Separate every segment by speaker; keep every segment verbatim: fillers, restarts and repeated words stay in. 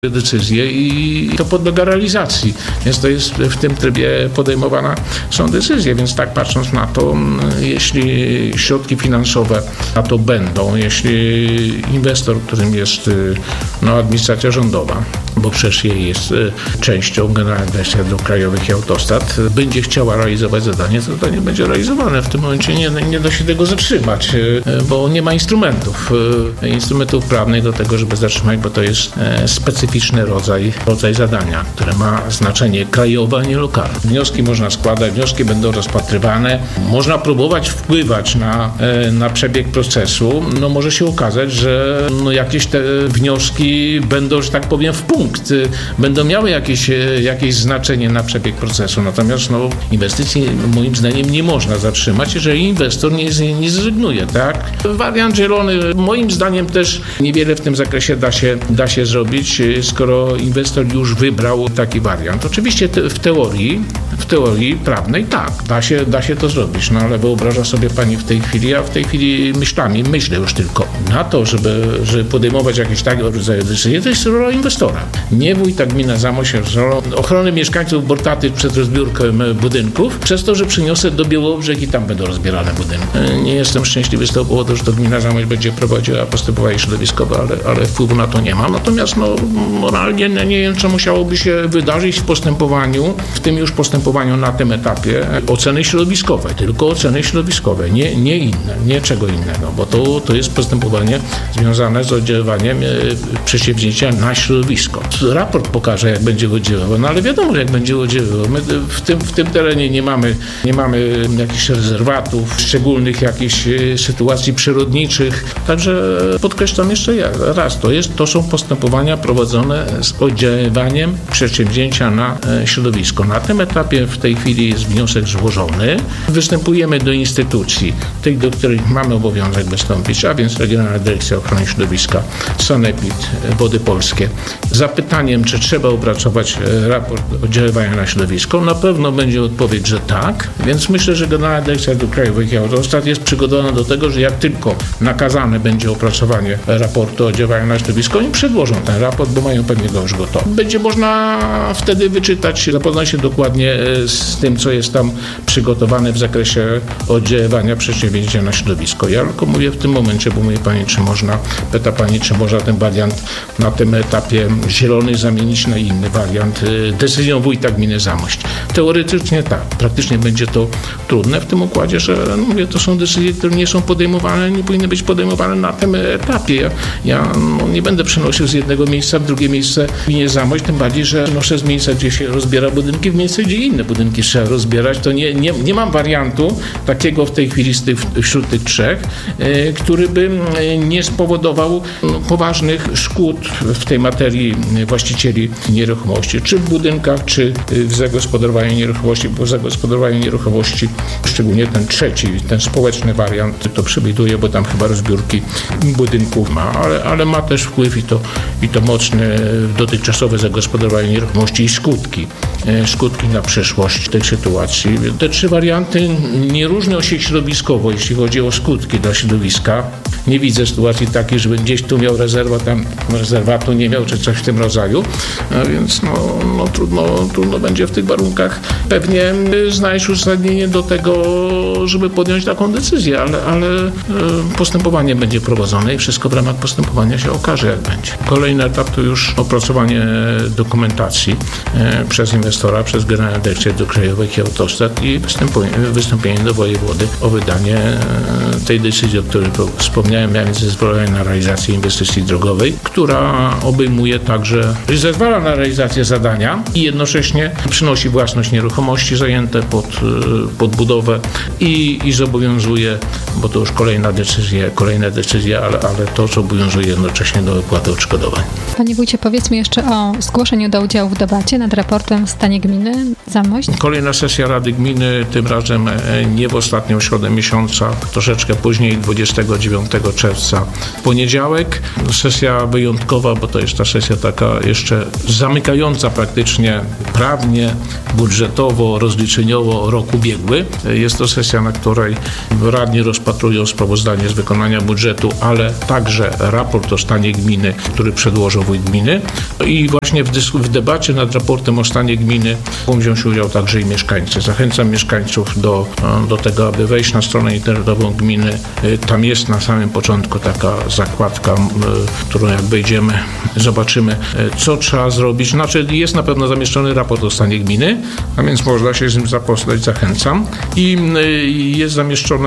Speaker 1: decyzje i to podlega realizacji. Więc to jest w tym trybie podejmowana są decyzje, więc tak patrząc na to, jeśli środki finansowe na to będą, jeśli inwestor, którym jest no, administracja rządowa, bo przecież jej jest częścią Generalna Dyrekcja Dróg Krajowych i Autostrad, będzie chciała realizować zadanie, to zadanie będzie realizowane. W tym momencie nie, nie da się tego zatrzymać, bo nie ma instrumentów, instrumentów prawnych do tego, żeby zatrzymać, bo to jest specyficzny rodzaj, rodzaj zadania, które ma znaczenie krajowe, a nie lokalne. Wnioski można składać, wnioski będą rozpatrywane. Można próbować wpływać na, na przebieg procesu. No może się okazać, że no jakieś te wnioski będą, że tak powiem, w punkt. Będą miały jakieś, jakieś znaczenie na przebieg procesu. Natomiast no, inwestycji moim zdaniem nie można zatrzymać, jeżeli inwestor nie, nie zrezygnuje, tak? Wariant zielony moim zdaniem też niewiele w tym zakresie da się, da się zrobić, skoro inwestor już wybrał taki wariant. Oczywiście te, w teorii, w teorii prawnej tak, da się, da się to zrobić, no ale wyobraża sobie pani w tej chwili, a w tej chwili myślami, myślę już tylko na to, żeby, żeby podejmować jakieś takie rodzaje decyzje, to jest rola inwestora. Nie wójta, gmina, Zamość, ochrony mieszkańców Bortaty przed rozbiórką budynków, przez to, że przyniosę do Białobrzeg i tam będą rozbierane budynki. Nie jestem szczęśliwy z tego powodu, że to gmina Zamość będzie prowadziła postępowanie środowiskowe, ale, ale wpływu na to nie ma. Natomiast no, moralnie nie wiem, co musiałoby się wydarzyć w postępowaniu, w tym już postępowaniu na tym etapie oceny środowiskowej, tylko oceny środowiskowej, nie, nie inne, nie czego innego, bo to, to jest postępowanie związane z oddziaływaniem przedsięwzięcia na środowisko. Raport pokaże, jak będzie oddziaływał, no ale wiadomo, jak będzie oddziaływał. My w tym, w tym terenie nie mamy, nie mamy jakichś rezerwatów, szczególnych jakichś sytuacji przyrodniczych, także podkreślam jeszcze raz, to, jest, to są postępowania prowadzone z oddziaływaniem przedsięwzięcia na środowisko. Na tym etapie w tej chwili jest wniosek złożony. Występujemy do instytucji, tych, do których mamy obowiązek wystąpić, a więc Regionalna Dyrekcja Ochrony Środowiska, Sanepid, Wody Polskie. Zapytaniem, czy trzeba opracować raport oddziaływania na środowisko. Na pewno będzie odpowiedź, że tak, więc myślę, że Generalna Dyrekcja Dróg Krajowych i Autostrad jest przygotowana do tego, że jak tylko nakazane będzie opracowanie raportu oddziaływania na środowisko, oni przedłożą ten raport, bo mają pewnie go już gotowy. Będzie można wtedy wyczytać, zapoznać się dokładnie z tym, co jest tam przygotowane w zakresie oddziaływania przedsięwzięcia na środowisko. Ja tylko mówię w tym momencie, bo mówi pani, czy można, pyta pani, czy można ten wariant na tym etapie zielony zamienić na inny wariant decyzją wójta gminy Zamość. Teoretycznie tak, praktycznie będzie to trudne w tym układzie, że no mówię, to są decyzje, które nie są podejmowane, nie powinny być podejmowane na tym etapie. Ja, ja no, nie będę przenosił z jednego miejsca w drugie miejsce w gminie Zamość, tym bardziej, że noszę z miejsca, gdzie się rozbiera budynki, w miejsce, gdzie inne budynki trzeba rozbierać. To nie, nie, nie mam wariantu takiego w tej chwili z tych, wśród tych trzech, e, który by nie spowodował no, poważnych szkód w tej materii właścicieli nieruchomości, czy w budynkach, czy w zagospodarowaniu nieruchomości, bo zagospodarowanie nieruchomości, szczególnie ten trzeci, ten społeczny wariant, to przewiduje, bo tam chyba rozbiórki budynków ma, ale, ale ma też wpływ i to, i to mocne dotychczasowe zagospodarowanie nieruchomości i skutki, skutki na przyszłość tej sytuacji. Te trzy warianty nie różnią się środowiskowo, jeśli chodzi o skutki dla środowiska. Nie widzę sytuacji takiej, żeby gdzieś tu miał rezerwę, tam rezerwatu nie miał, czy coś w tym rodzaju. A więc no, no, trudno, trudno będzie w tych warunkach pewnie znaleźć uzasadnienie do tego, żeby podjąć taką decyzję, ale, ale postępowanie będzie prowadzone i wszystko w ramach postępowania się okaże, jak będzie. Kolejny etap to już opracowanie dokumentacji przez inwestora, przez Generalną Dyrekcję Dróg Krajowych i Autostrad i wystąpienie do wojewody o wydanie tej decyzji, o której wspomniałem, miałem zezwolenie na realizację inwestycji drogowej, która obejmuje także zezwala na realizację zadania i jednocześnie przynosi własność nieruchomości zajęte pod, pod budowę i, i zobowiązuje, bo to już kolejna decyzja, kolejne decyzje, ale, ale to zobowiązuje jednocześnie do wypłaty odszkodowań.
Speaker 2: Panie wójcie, powiedzmy jeszcze o zgłoszeniu do udziału w debacie nad raportem w stanie gminy Zamość.
Speaker 1: Kolejna sesja Rady Gminy, tym razem nie w ostatnią środę miesiąca, troszeczkę później, dwudziestego dziewiątego piątego czerwca w poniedziałek. Sesja wyjątkowa, bo to jest ta sesja taka jeszcze zamykająca praktycznie prawnie, budżetowo, rozliczeniowo rok ubiegły. Jest to sesja, na której radni rozpatrują sprawozdanie z wykonania budżetu, ale także raport o stanie gminy, który przedłożył wójt gminy. I właśnie w, dysk- w debacie nad raportem o stanie gminy mogą wziąć udział także i mieszkańcy. Zachęcam mieszkańców do, do tego, aby wejść na stronę internetową gminy. Tam jest na samym początku taka zakładka, którą jak wejdziemy, zobaczymy, co trzeba zrobić. Znaczy jest na pewno zamieszczony raport o stanie gminy, a więc można się z nim zapoznać, zachęcam. I jest zamieszczony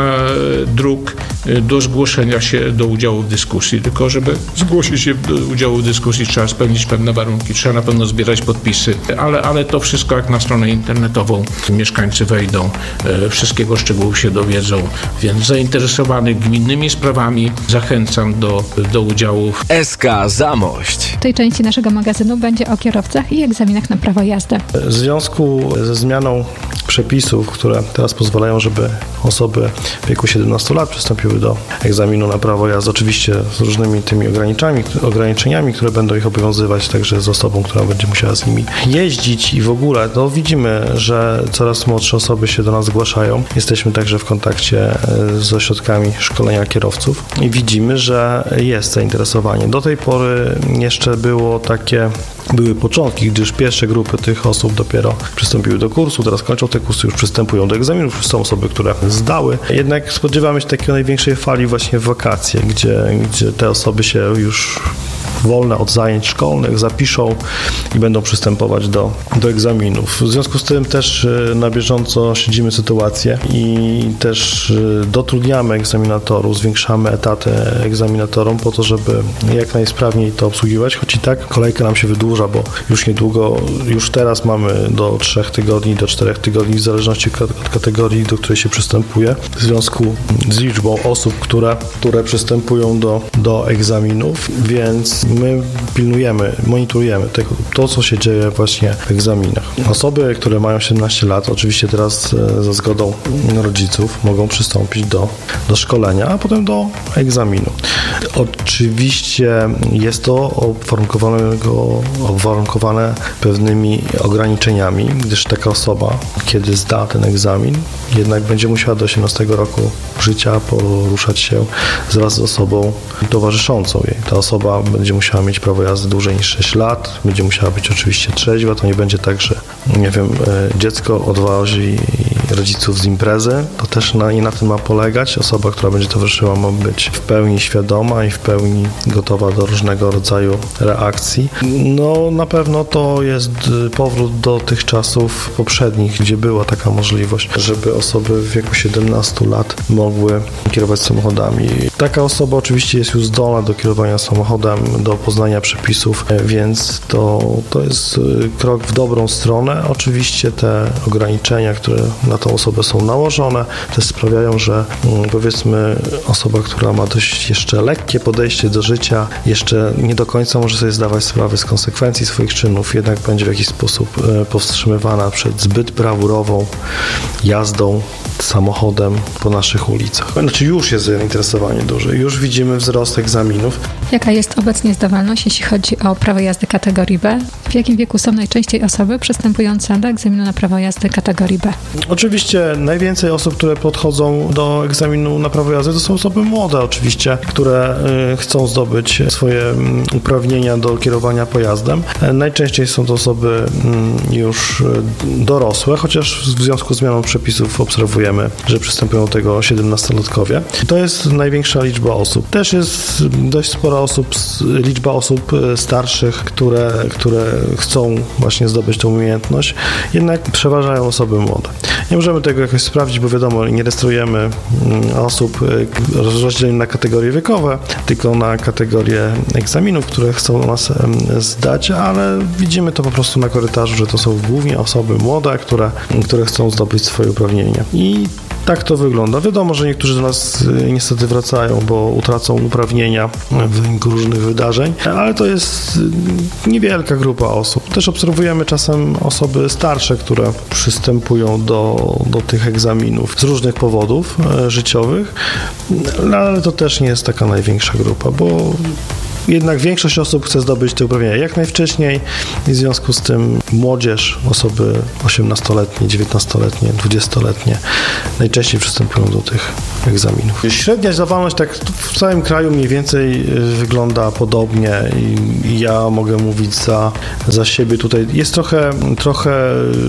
Speaker 1: druk do zgłoszenia się do udziału w dyskusji. Tylko żeby zgłosić się do udziału w dyskusji, trzeba spełnić pewne warunki, trzeba na pewno zbierać podpisy, ale, ale to wszystko jak na stronę internetową mieszkańcy wejdą, wszystkiego szczegółów się dowiedzą, więc zainteresowanych gminnymi sprawami zachęcam do, do udziału.
Speaker 3: S K Zamość.
Speaker 2: W tej części naszego magazynu będzie o kierowcach i egzaminach na prawo jazdy.
Speaker 4: W związku ze zmianą przepisów, które teraz pozwalają, żeby osoby w wieku siedemnastu lat przystąpiły do egzaminu na prawo jazdy, oczywiście z różnymi tymi ograniczeniami, ograniczeniami, które będą ich obowiązywać, także z osobą, która będzie musiała z nimi jeździć i w ogóle, no widzimy, że coraz młodsze osoby się do nas zgłaszają. Jesteśmy także w kontakcie z ośrodkami szkolenia kierowców i widzimy, że jest zainteresowanie. Do tej pory jeszcze było takie, były początki, gdyż pierwsze grupy tych osób dopiero przystąpiły do kursu, teraz kończą te kursy, już przystępują do egzaminów, już są osoby, które zdały. Jednak spodziewamy się takiej największej fali właśnie w wakacje, gdzie, gdzie te osoby się już wolne od zajęć szkolnych zapiszą i będą przystępować do, do egzaminów. W związku z tym też na bieżąco śledzimy sytuację i też dotrudniamy egzaminatorów, zwiększamy etaty egzaminatorom po to, żeby jak najsprawniej to obsługiwać, choć i tak kolejka nam się wydłuża, bo już niedługo, już teraz mamy do trzech tygodni, do czterech tygodni, w zależności od kategorii, do której się przystępuje, w związku z liczbą osób, które, które przystępują do, do egzaminów, więc my pilnujemy, monitorujemy tego, to, co się dzieje właśnie w egzaminach. Osoby, które mają siedemnaście lat, oczywiście teraz za zgodą rodziców mogą przystąpić do, do szkolenia, a potem do egzaminu. Oczywiście jest to obwarunkowane pewnymi ograniczeniami, gdyż taka osoba, kiedy zda ten egzamin, jednak będzie musiała do osiemnastego roku życia poruszać się wraz z osobą towarzyszącą jej. Ta osoba będzie musiała mieć prawo jazdy dłużej niż sześć lat, będzie musiała być oczywiście trzeźwa, to nie będzie tak, że nie wiem, dziecko odwozi rodziców z imprezy, to też na, nie na tym ma polegać. Osoba, która będzie towarzyszyła, ma być w pełni świadoma i w pełni gotowa do różnego rodzaju reakcji. No na pewno to jest powrót do tych czasów poprzednich, gdzie była taka możliwość, żeby osoby w wieku siedemnastu lat mogły kierować samochodami. Taka osoba oczywiście jest już zdolna do kierowania samochodem, do poznania przepisów, więc to, to jest krok w dobrą stronę. Oczywiście te ograniczenia, które na tą osobę są nałożone, też sprawiają, że powiedzmy osoba, która ma dość jeszcze lekkie podejście do życia, jeszcze nie do końca może sobie zdawać sprawę z konsekwencji swoich czynów, jednak będzie w jakiś sposób powstrzymywana przed zbyt brawurową jazdą samochodem po naszych ulicach. Znaczy już jest zainteresowanie duże, już widzimy wzrost egzaminów.
Speaker 2: Jaka jest obecnie zdawalność, jeśli chodzi o prawo jazdy kategorii B? W jakim wieku są najczęściej osoby przystępujące do egzaminu na prawo jazdy kategorii B?
Speaker 4: Oczywiście najwięcej osób, które podchodzą do egzaminu na prawo jazdy, to są osoby młode oczywiście, które y, chcą zdobyć swoje y, uprawnienia do kierowania pojazdem. E, najczęściej są to osoby y, już y, dorosłe, chociaż w związku z zmianą przepisów obserwujemy, że przystępują do tego siedemnastolatkowie. To jest największa liczba osób. Też jest dość spora osób, liczba osób starszych, które, które chcą właśnie zdobyć tę umiejętność, jednak przeważają osoby młode. Nie możemy tego jakoś sprawdzić, bo wiadomo, nie rejestrujemy osób rozdzielnie na kategorie wiekowe, tylko na kategorie egzaminów, które chcą nas zdać, ale widzimy to po prostu na korytarzu, że to są głównie osoby młode, które, które chcą zdobyć swoje uprawnienia. I tak to wygląda. Wiadomo, że niektórzy do nas niestety wracają, bo utracą uprawnienia w wyniku różnych wydarzeń, ale to jest niewielka grupa osób. Też obserwujemy czasem osoby starsze, które przystępują do, do tych egzaminów z różnych powodów e, życiowych, no, ale to też nie jest taka największa grupa, bo jednak większość osób chce zdobyć te uprawnienia jak najwcześniej i w związku z tym młodzież, osoby osiemnastoletnie, dziewiętnastoletnie, dwudziestoletnie najczęściej przystępują do tych egzaminów. Średnia zdawalność tak w całym kraju mniej więcej wygląda podobnie i ja mogę mówić za, za siebie tutaj. Jest trochę, trochę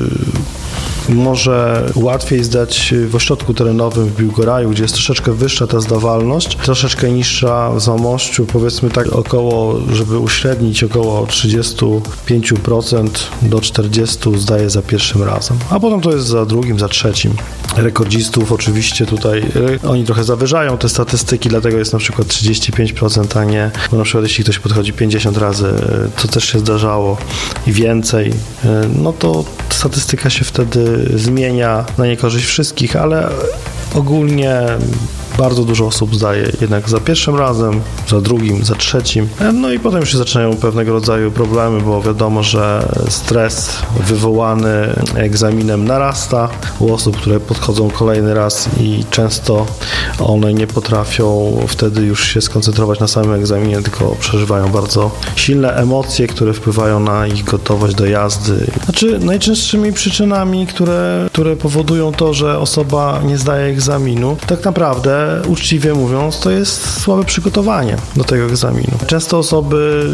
Speaker 4: może łatwiej zdać w ośrodku terenowym w Biłgoraju, gdzie jest troszeczkę wyższa ta zdawalność, troszeczkę niższa w Zamościu, powiedzmy tak około, żeby uśrednić, około trzydzieści pięć procent do czterdzieści procent zdaje za pierwszym razem, a potem to jest za drugim, za trzecim. Rekordzistów oczywiście tutaj, oni trochę zawyżają te statystyki, dlatego jest na przykład trzydzieści pięć procent, a nie, bo na przykład jeśli ktoś podchodzi pięćdziesiąt razy, to też się zdarzało i więcej, no to statystyka się wtedy zmienia na niekorzyść wszystkich, ale ogólnie bardzo dużo osób zdaje jednak za pierwszym razem, za drugim, za trzecim. No i potem już się zaczynają pewnego rodzaju problemy, bo wiadomo, że stres wywołany egzaminem narasta u osób, które podchodzą kolejny raz i często one nie potrafią wtedy już się skoncentrować na samym egzaminie, tylko przeżywają bardzo silne emocje, które wpływają na ich gotowość do jazdy. Znaczy najczęstszymi przyczynami, które, które powodują to, że osoba nie zdaje egzaminu, tak naprawdę uczciwie mówiąc, to jest słabe przygotowanie do tego egzaminu. Często osoby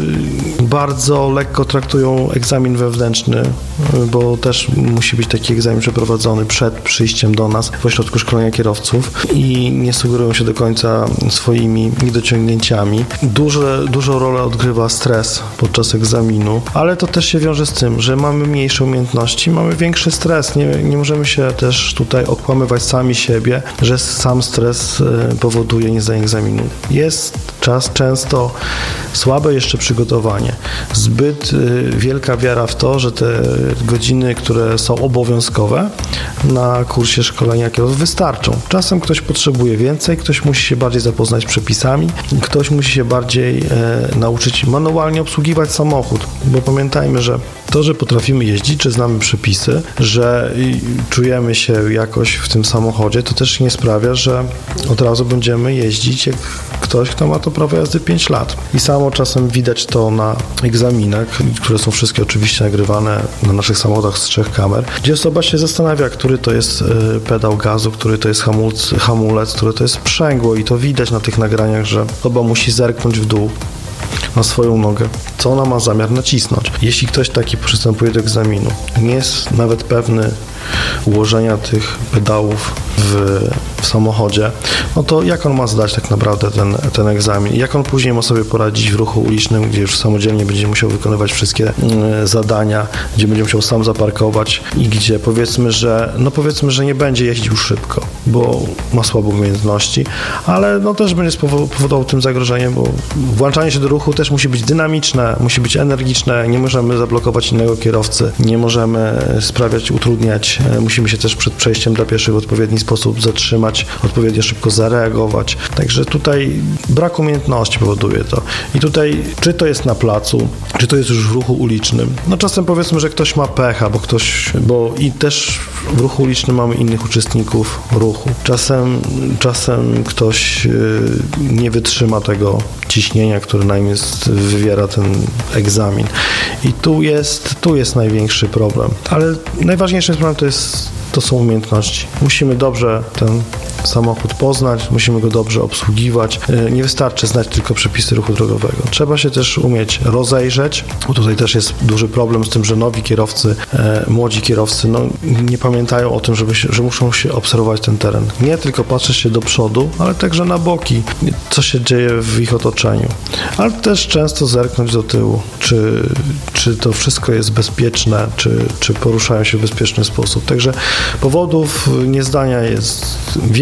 Speaker 4: bardzo lekko traktują egzamin wewnętrzny, bo też musi być taki egzamin przeprowadzony przed przyjściem do nas w ośrodku szkolenia kierowców i nie sugerują się do końca swoimi niedociągnięciami. Duże, dużą rolę odgrywa stres podczas egzaminu, ale to też się wiąże z tym, że mamy mniejsze umiejętności, mamy większy stres. Nie, nie możemy się też tutaj okłamywać sami siebie, że sam stres powoduje niezdanie egzaminu. Jest czas często słabe jeszcze przygotowanie. Zbyt wielka wiara w to, że te godziny, które są obowiązkowe na kursie szkolenia kierowców wystarczą. Czasem ktoś potrzebuje więcej, ktoś musi się bardziej zapoznać z przepisami, ktoś musi się bardziej e, nauczyć manualnie obsługiwać samochód, bo pamiętajmy, że to, że potrafimy jeździć, czy znamy przepisy, że czujemy się jakoś w tym samochodzie, to też nie sprawia, że od razu będziemy jeździć jak ktoś, kto ma to prawo jazdy pięć lat. I samo czasem widać to na egzaminach, które są wszystkie oczywiście nagrywane na naszych samochodach z trzech kamer, gdzie osoba się zastanawia, który to jest pedał gazu, który to jest hamulec, hamulec, który to jest sprzęgło i to widać na tych nagraniach, że osoba musi zerknąć w dół na swoją nogę, co ona ma zamiar nacisnąć. Jeśli ktoś taki przystępuje do egzaminu, nie jest nawet pewny ułożenia tych pedałów w, w samochodzie, no to jak on ma zdać tak naprawdę ten, ten egzamin? Jak on później ma sobie poradzić w ruchu ulicznym, gdzie już samodzielnie będzie musiał wykonywać wszystkie y, zadania, gdzie będzie musiał sam zaparkować i gdzie powiedzmy, że no powiedzmy, że nie będzie jeździł szybko, bo ma słabe umiejętności, ale no też będzie spowodował tym zagrożenie, bo włączanie się do ruchu też musi być dynamiczne, musi być energiczne, nie możemy zablokować innego kierowcy, nie możemy sprawiać, utrudniać, musimy się też przed przejściem dla pieszych w odpowiedni sposób zatrzymać, odpowiednio szybko zareagować. Także tutaj brak umiejętności powoduje to. I tutaj, czy to jest na placu, czy to jest już w ruchu ulicznym. No czasem powiedzmy, że ktoś ma pecha, bo ktoś, bo i też w ruchu ulicznym mamy innych uczestników ruchu. Czasem, czasem ktoś nie wytrzyma tego ciśnienia, które na nim jest, wywiera ten egzamin. I tu jest, tu jest największy problem. Ale najważniejszy problem to jest, to są umiejętności. Musimy dobrze ten samochód poznać, musimy go dobrze obsługiwać. Nie wystarczy znać tylko przepisy ruchu drogowego. Trzeba się też umieć rozejrzeć, bo tutaj też jest duży problem z tym, że nowi kierowcy, e, młodzi kierowcy no, nie pamiętają o tym, żeby się, że muszą się obserwować ten teren. Nie tylko patrzeć się do przodu, ale także na boki, co się dzieje w ich otoczeniu. Ale też często zerknąć do tyłu, czy, czy to wszystko jest bezpieczne, czy, czy poruszają się w bezpieczny sposób. Także powodów niezdania jest wiele.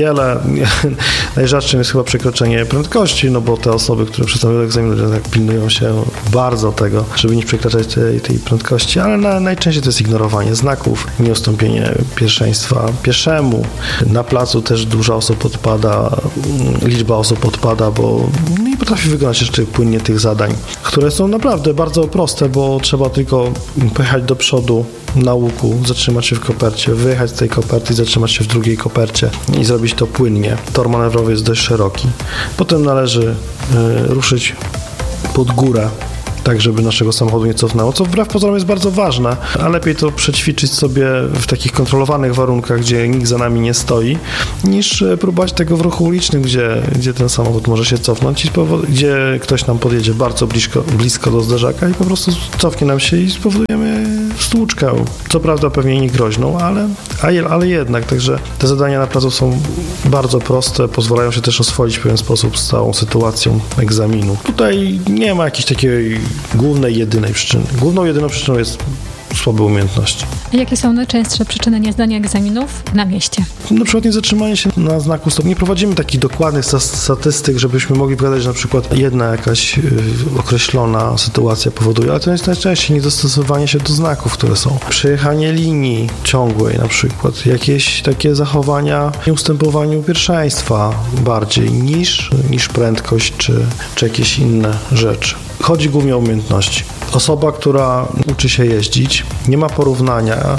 Speaker 4: niewiele. Najrzadszym jest chyba przekroczenie prędkości, no bo te osoby, które przystępują do egzaminu, tak pilnują się bardzo tego, żeby nie przekraczać tej, tej prędkości, ale na, najczęściej to jest ignorowanie znaków, nieustąpienie pierwszeństwa pieszemu. Na placu też dużo osób odpada, liczba osób odpada, bo nie potrafi wykonać jeszcze płynnie tych zadań, które są naprawdę bardzo proste, bo trzeba tylko pojechać do przodu na łuku, zatrzymać się w kopercie, wyjechać z tej koperty i zatrzymać się w drugiej kopercie i zrobić to płynnie. Tor manewrowy jest dość szeroki. Potem należy y, ruszyć pod górę, tak żeby naszego samochodu nie cofnęło, co wbrew pozorom jest bardzo ważne, a lepiej to przećwiczyć sobie w takich kontrolowanych warunkach, gdzie nikt za nami nie stoi, niż próbować tego w ruchu ulicznym, gdzie, gdzie ten samochód może się cofnąć i gdzie ktoś nam podjedzie bardzo blisko, blisko do zderzaka i po prostu cofnie nam się i spowodujemy stłuczkę. Co prawda pewnie nie groźną, ale, ale jednak, także te zadania na placu są bardzo proste, pozwalają się też oswoić w pewien sposób z całą sytuacją egzaminu. Tutaj nie ma jakiejś takiej głównej, jedynej przyczyny. Główną, jedyną przyczyną jest słabe umiejętności.
Speaker 2: A jakie są najczęstsze przyczyny niezdania egzaminów na mieście?
Speaker 4: Na przykład nie zatrzymanie się na znaku stop. Nie prowadzimy takich dokładnych statystyk, żebyśmy mogli powiedzieć, że na przykład jedna jakaś y, określona sytuacja powoduje, ale to jest najczęściej niedostosowanie się do znaków, które są. Przejechanie linii ciągłej na przykład. Jakieś takie zachowania w ustępowaniu pierwszeństwa bardziej niż, niż prędkość czy, czy jakieś inne rzeczy. Chodzi głównie o umiejętności. Osoba, która uczy się jeździć, nie ma porównania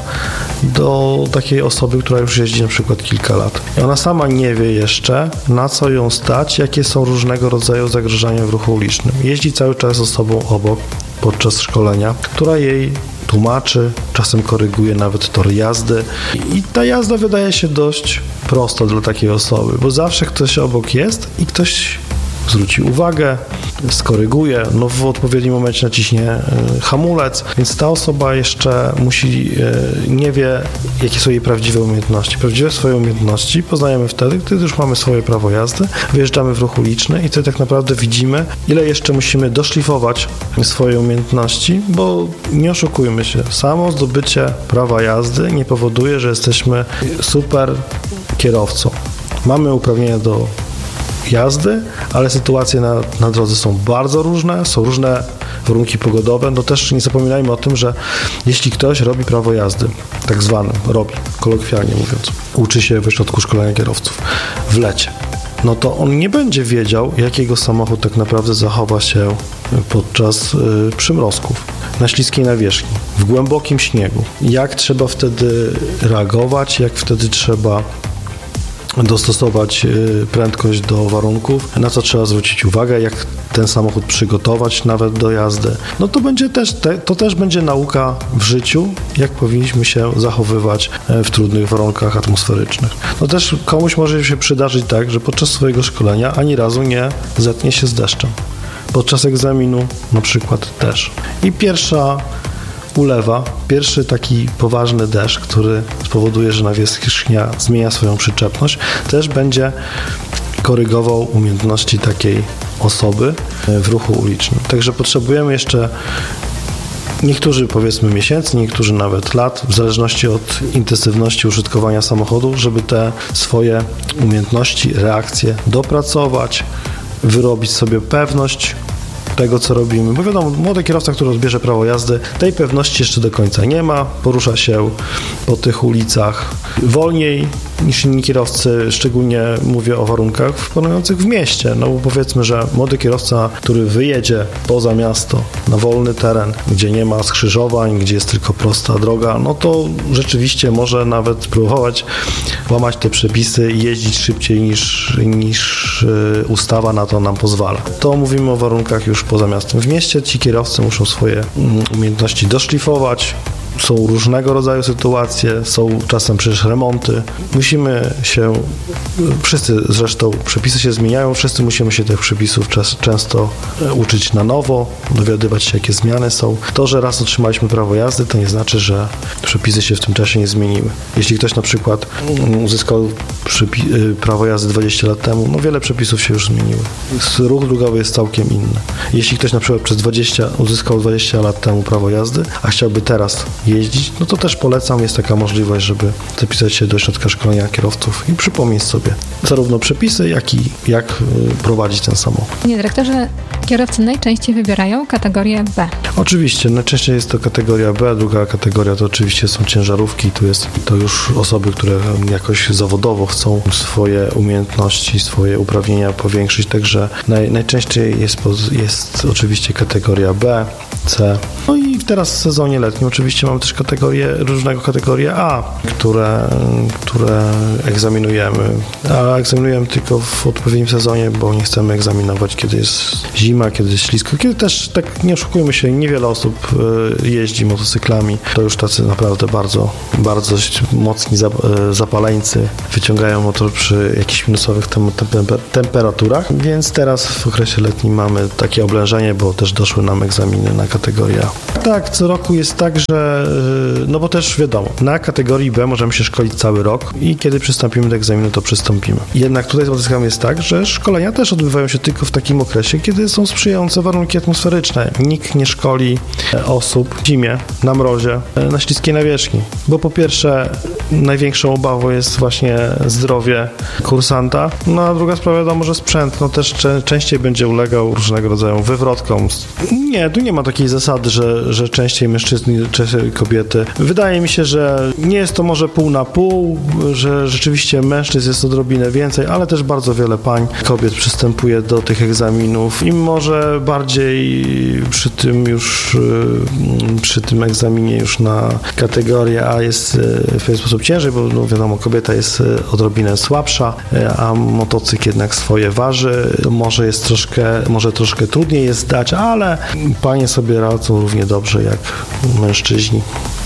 Speaker 4: do takiej osoby, która już jeździ na przykład kilka lat. I ona sama nie wie jeszcze, na co ją stać, jakie są różnego rodzaju zagrożenia w ruchu ulicznym. Jeździ cały czas z osobą obok podczas szkolenia, która jej tłumaczy, czasem koryguje nawet tor jazdy i ta jazda wydaje się dość prosta dla takiej osoby, bo zawsze ktoś obok jest i ktoś zwróci uwagę, skoryguje, no w odpowiednim momencie naciśnie y, hamulec, więc ta osoba jeszcze musi, y, nie wie, jakie są jej prawdziwe umiejętności. Prawdziwe swoje umiejętności poznajemy wtedy, gdy już mamy swoje prawo jazdy, wyjeżdżamy w ruch uliczny i wtedy tak naprawdę widzimy, ile jeszcze musimy doszlifować swoje umiejętności, bo nie oszukujmy się, samo zdobycie prawa jazdy nie powoduje, że jesteśmy super kierowcą. Mamy uprawnienia do jazdy, ale sytuacje na, na drodze są bardzo różne, są różne warunki pogodowe. No też nie zapominajmy o tym, że jeśli ktoś robi prawo jazdy, tak zwane, robi, kolokwialnie mówiąc, uczy się w ośrodku szkolenia kierowców w lecie, no to on nie będzie wiedział, jak jego samochód tak naprawdę zachowa się podczas y, przymrozków, na śliskiej nawierzchni, w głębokim śniegu. Jak trzeba wtedy reagować, jak wtedy trzeba dostosować prędkość do warunków, na co trzeba zwrócić uwagę, jak ten samochód przygotować nawet do jazdy. No to będzie też, to też będzie nauka w życiu, jak powinniśmy się zachowywać w trudnych warunkach atmosferycznych. No też komuś może się przydarzyć tak, że podczas swojego szkolenia ani razu nie zetknie się z deszczem. Podczas egzaminu na przykład też. I pierwsza ulewa, pierwszy taki poważny deszcz, który spowoduje, że nawierzchnia zmienia swoją przyczepność, też będzie korygował umiejętności takiej osoby w ruchu ulicznym. Także potrzebujemy jeszcze niektórzy powiedzmy miesięcy, niektórzy nawet lat, w zależności od intensywności użytkowania samochodu, żeby te swoje umiejętności, reakcje dopracować, wyrobić sobie pewność tego, co robimy. Bo wiadomo, młody kierowca, który odbierze prawo jazdy, tej pewności jeszcze do końca nie ma, porusza się po tych ulicach wolniej niż inni kierowcy, szczególnie mówię o warunkach panujących w mieście. No bo powiedzmy, że młody kierowca, który wyjedzie poza miasto na wolny teren, gdzie nie ma skrzyżowań, gdzie jest tylko prosta droga, no to rzeczywiście może nawet próbować łamać te przepisy i jeździć szybciej niż, niż ustawa na to nam pozwala. To mówimy o warunkach już poza miastem. W mieście ci kierowcy muszą swoje umiejętności doszlifować. Są różnego rodzaju sytuacje, są czasem przecież remonty. Musimy się, wszyscy zresztą, przepisy się zmieniają, wszyscy musimy się tych przepisów czas, często uczyć na nowo, dowiadywać się, jakie zmiany są. To, że raz otrzymaliśmy prawo jazdy, to nie znaczy, że przepisy się w tym czasie nie zmieniły. Jeśli ktoś na przykład uzyskał przypi- prawo jazdy dwadzieścia lat temu, no wiele przepisów się już zmieniły. Ruch drogowy jest całkiem inny. Jeśli ktoś na przykład przez dwadzieścia uzyskał dwadzieścia lat temu prawo jazdy, a chciałby teraz jeździć, no to też polecam, jest taka możliwość, żeby zapisać się do ośrodka szkolenia kierowców i przypomnieć sobie zarówno przepisy, jak i jak prowadzić ten samochód.
Speaker 2: Panie dyrektorze, kierowcy najczęściej wybierają kategorię B.
Speaker 4: Oczywiście, najczęściej jest to kategoria B, druga kategoria to oczywiście są ciężarówki, tu jest to już osoby, które jakoś zawodowo chcą swoje umiejętności, swoje uprawnienia powiększyć, także naj, najczęściej jest, jest oczywiście kategoria B, C. No i teraz w sezonie letnim oczywiście mamy też kategorie, różnego kategorie A, które, które egzaminujemy, a egzaminujemy tylko w odpowiednim sezonie, bo nie chcemy egzaminować, kiedy jest zima, kiedy jest ślisko, kiedy też, tak nie oszukujmy się, niewiele osób jeździ motocyklami, to już tacy naprawdę bardzo, bardzo mocni zapaleńcy wyciągają motor przy jakichś minusowych tem- tem- temperaturach, więc teraz w okresie letnim mamy takie oblężenie, bo też doszły nam egzaminy na kategorię A. Tak, co roku jest tak, że no bo też wiadomo, na kategorii B możemy się szkolić cały rok i kiedy przystąpimy do egzaminu, to przystąpimy. Jednak tutaj z motocyklami jest tak, że szkolenia też odbywają się tylko w takim okresie, kiedy są sprzyjające warunki atmosferyczne. Nikt nie szkoli osób w zimie, na mrozie, na śliskiej nawierzchni, bo po pierwsze największą obawą jest właśnie zdrowie kursanta, no a druga sprawa wiadomo, że sprzęt no też cze- częściej będzie ulegał różnego rodzaju wywrotkom. Nie, tu nie ma takiej zasady, że, że częściej mężczyzn, częściej kobiety. Wydaje mi się, że nie jest to może pół na pół, że rzeczywiście mężczyzn jest odrobinę więcej, ale też bardzo wiele pań, kobiet przystępuje do tych egzaminów i może bardziej przy tym już przy tym egzaminie już na kategorię A jest w pewien sposób ciężej, bo no wiadomo, kobieta jest odrobinę słabsza, a motocykl jednak swoje waży. Może jest troszkę, może troszkę trudniej jest zdać, ale panie sobie radzą równie dobrze jak mężczyźni.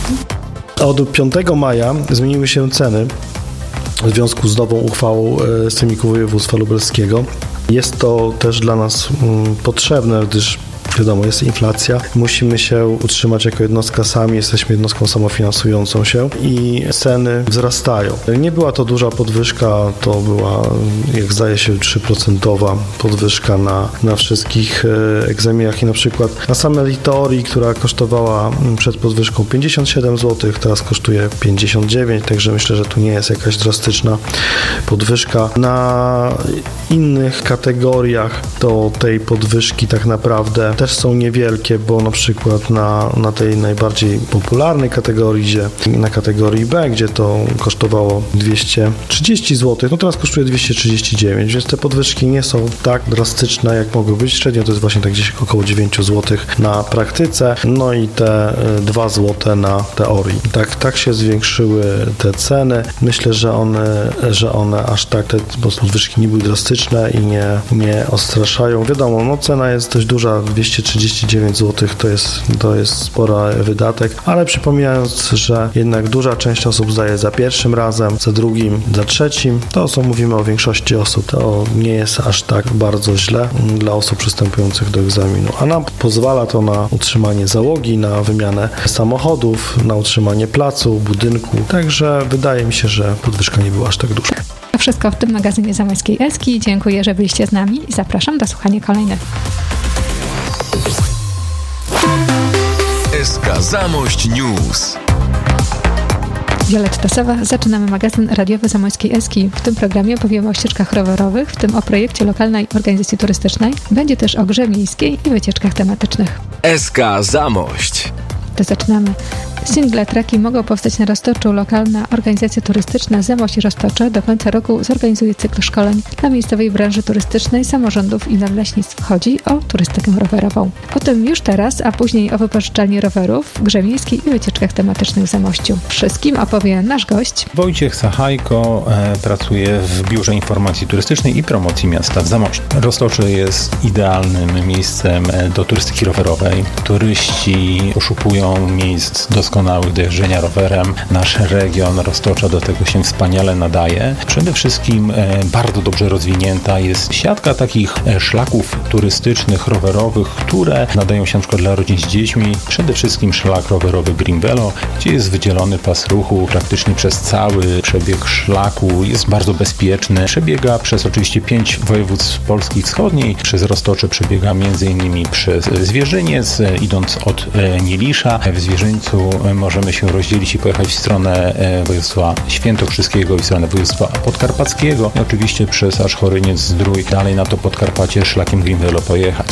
Speaker 4: Od piątego maja zmieniły się ceny w związku z nową uchwałą Sejmiku Województwa Lubelskiego. Jest to też dla nas potrzebne, gdyż wiadomo, jest inflacja, musimy się utrzymać jako jednostka sami, jesteśmy jednostką samofinansującą się i ceny wzrastają. Nie była to duża podwyżka, to była, jak zdaje się, trzy procent podwyżka na, na wszystkich egzaminach i na przykład na samej teorii, która kosztowała przed podwyżką pięćdziesiąt siedem złotych, teraz kosztuje pięćdziesiąt dziewięć, także myślę, że tu nie jest jakaś drastyczna podwyżka. Na innych kategoriach to tej podwyżki tak naprawdę też są niewielkie, bo na przykład na, na tej najbardziej popularnej kategorii, gdzie na kategorii B, gdzie to kosztowało dwieście trzydzieści złotych, no teraz kosztuje dwieście trzydzieści dziewięć, więc te podwyżki nie są tak drastyczne, jak mogły być. Średnio to jest właśnie tak gdzieś około dziewięć złotych na praktyce, no i te dwa złote na teorii. Tak, tak się zwiększyły te ceny. Myślę, że one, że one aż tak, te podwyżki nie były drastyczne i nie, nie odstraszają. Wiadomo, no cena jest dość duża, dwieście trzydzieści dziewięć złotych to jest, to jest spory wydatek, ale przypominając, że jednak duża część osób zdaje za pierwszym razem, za drugim, za trzecim, to co mówimy o większości osób, to nie jest aż tak bardzo źle dla osób przystępujących do egzaminu, a nam pozwala to na utrzymanie załogi, na wymianę samochodów, na utrzymanie placu, budynku, także wydaje mi się, że podwyżka nie była aż tak duża.
Speaker 2: To wszystko w tym magazynie Zamojskiej Eski. Dziękuję, że byliście z nami i zapraszam do słuchania kolejnych.
Speaker 3: S K Zamość News.
Speaker 2: Wioletta Sowa, zaczynamy magazyn radiowy Zamojskiej Eski. W tym programie opowiemy o ścieżkach rowerowych, w tym o projekcie lokalnej organizacji turystycznej. Będzie też o grze miejskiej i wycieczkach tematycznych.
Speaker 3: S K Zamość.
Speaker 2: To zaczynamy. Single traki mogą powstać na Roztoczu. Lokalna organizacja turystyczna Zamość i Roztocze do końca roku zorganizuje cykl szkoleń dla miejscowej branży turystycznej, samorządów i nadleśnictw. Chodzi o turystykę rowerową. O tym już teraz, a później o wypożyczalni rowerów, grze miejskiej i wycieczkach tematycznych w Zamościu. Wszystkim opowie nasz gość
Speaker 5: Wojciech Sachajko, e, pracuje w Biurze Informacji Turystycznej i Promocji Miasta w Zamościu. Roztocze jest idealnym miejscem do turystyki rowerowej. Turyści poszukują miejsc doskonałych do jeżdżenia rowerem. Nasz region Roztocza do tego się wspaniale nadaje. Przede wszystkim e, bardzo dobrze rozwinięta jest siatka takich e, szlaków turystycznych, rowerowych, które nadają się na przykład dla rodzin z dziećmi. Przede wszystkim szlak rowerowy Green Velo, gdzie jest wydzielony pas ruchu praktycznie przez cały przebieg szlaku. Jest bardzo bezpieczny. Przebiega przez oczywiście pięć województw Polski Wschodniej. Przez Roztocze przebiega między innymi przez Zwierzyniec, idąc od e, Nielisza. W Zwierzyńcu możemy się rozdzielić i pojechać w stronę województwa świętokrzyskiego i w stronę województwa podkarpackiego. I oczywiście przez aż Choryniec-Zdrój, dalej na to Podkarpacie szlakiem Greenvelo pojechać.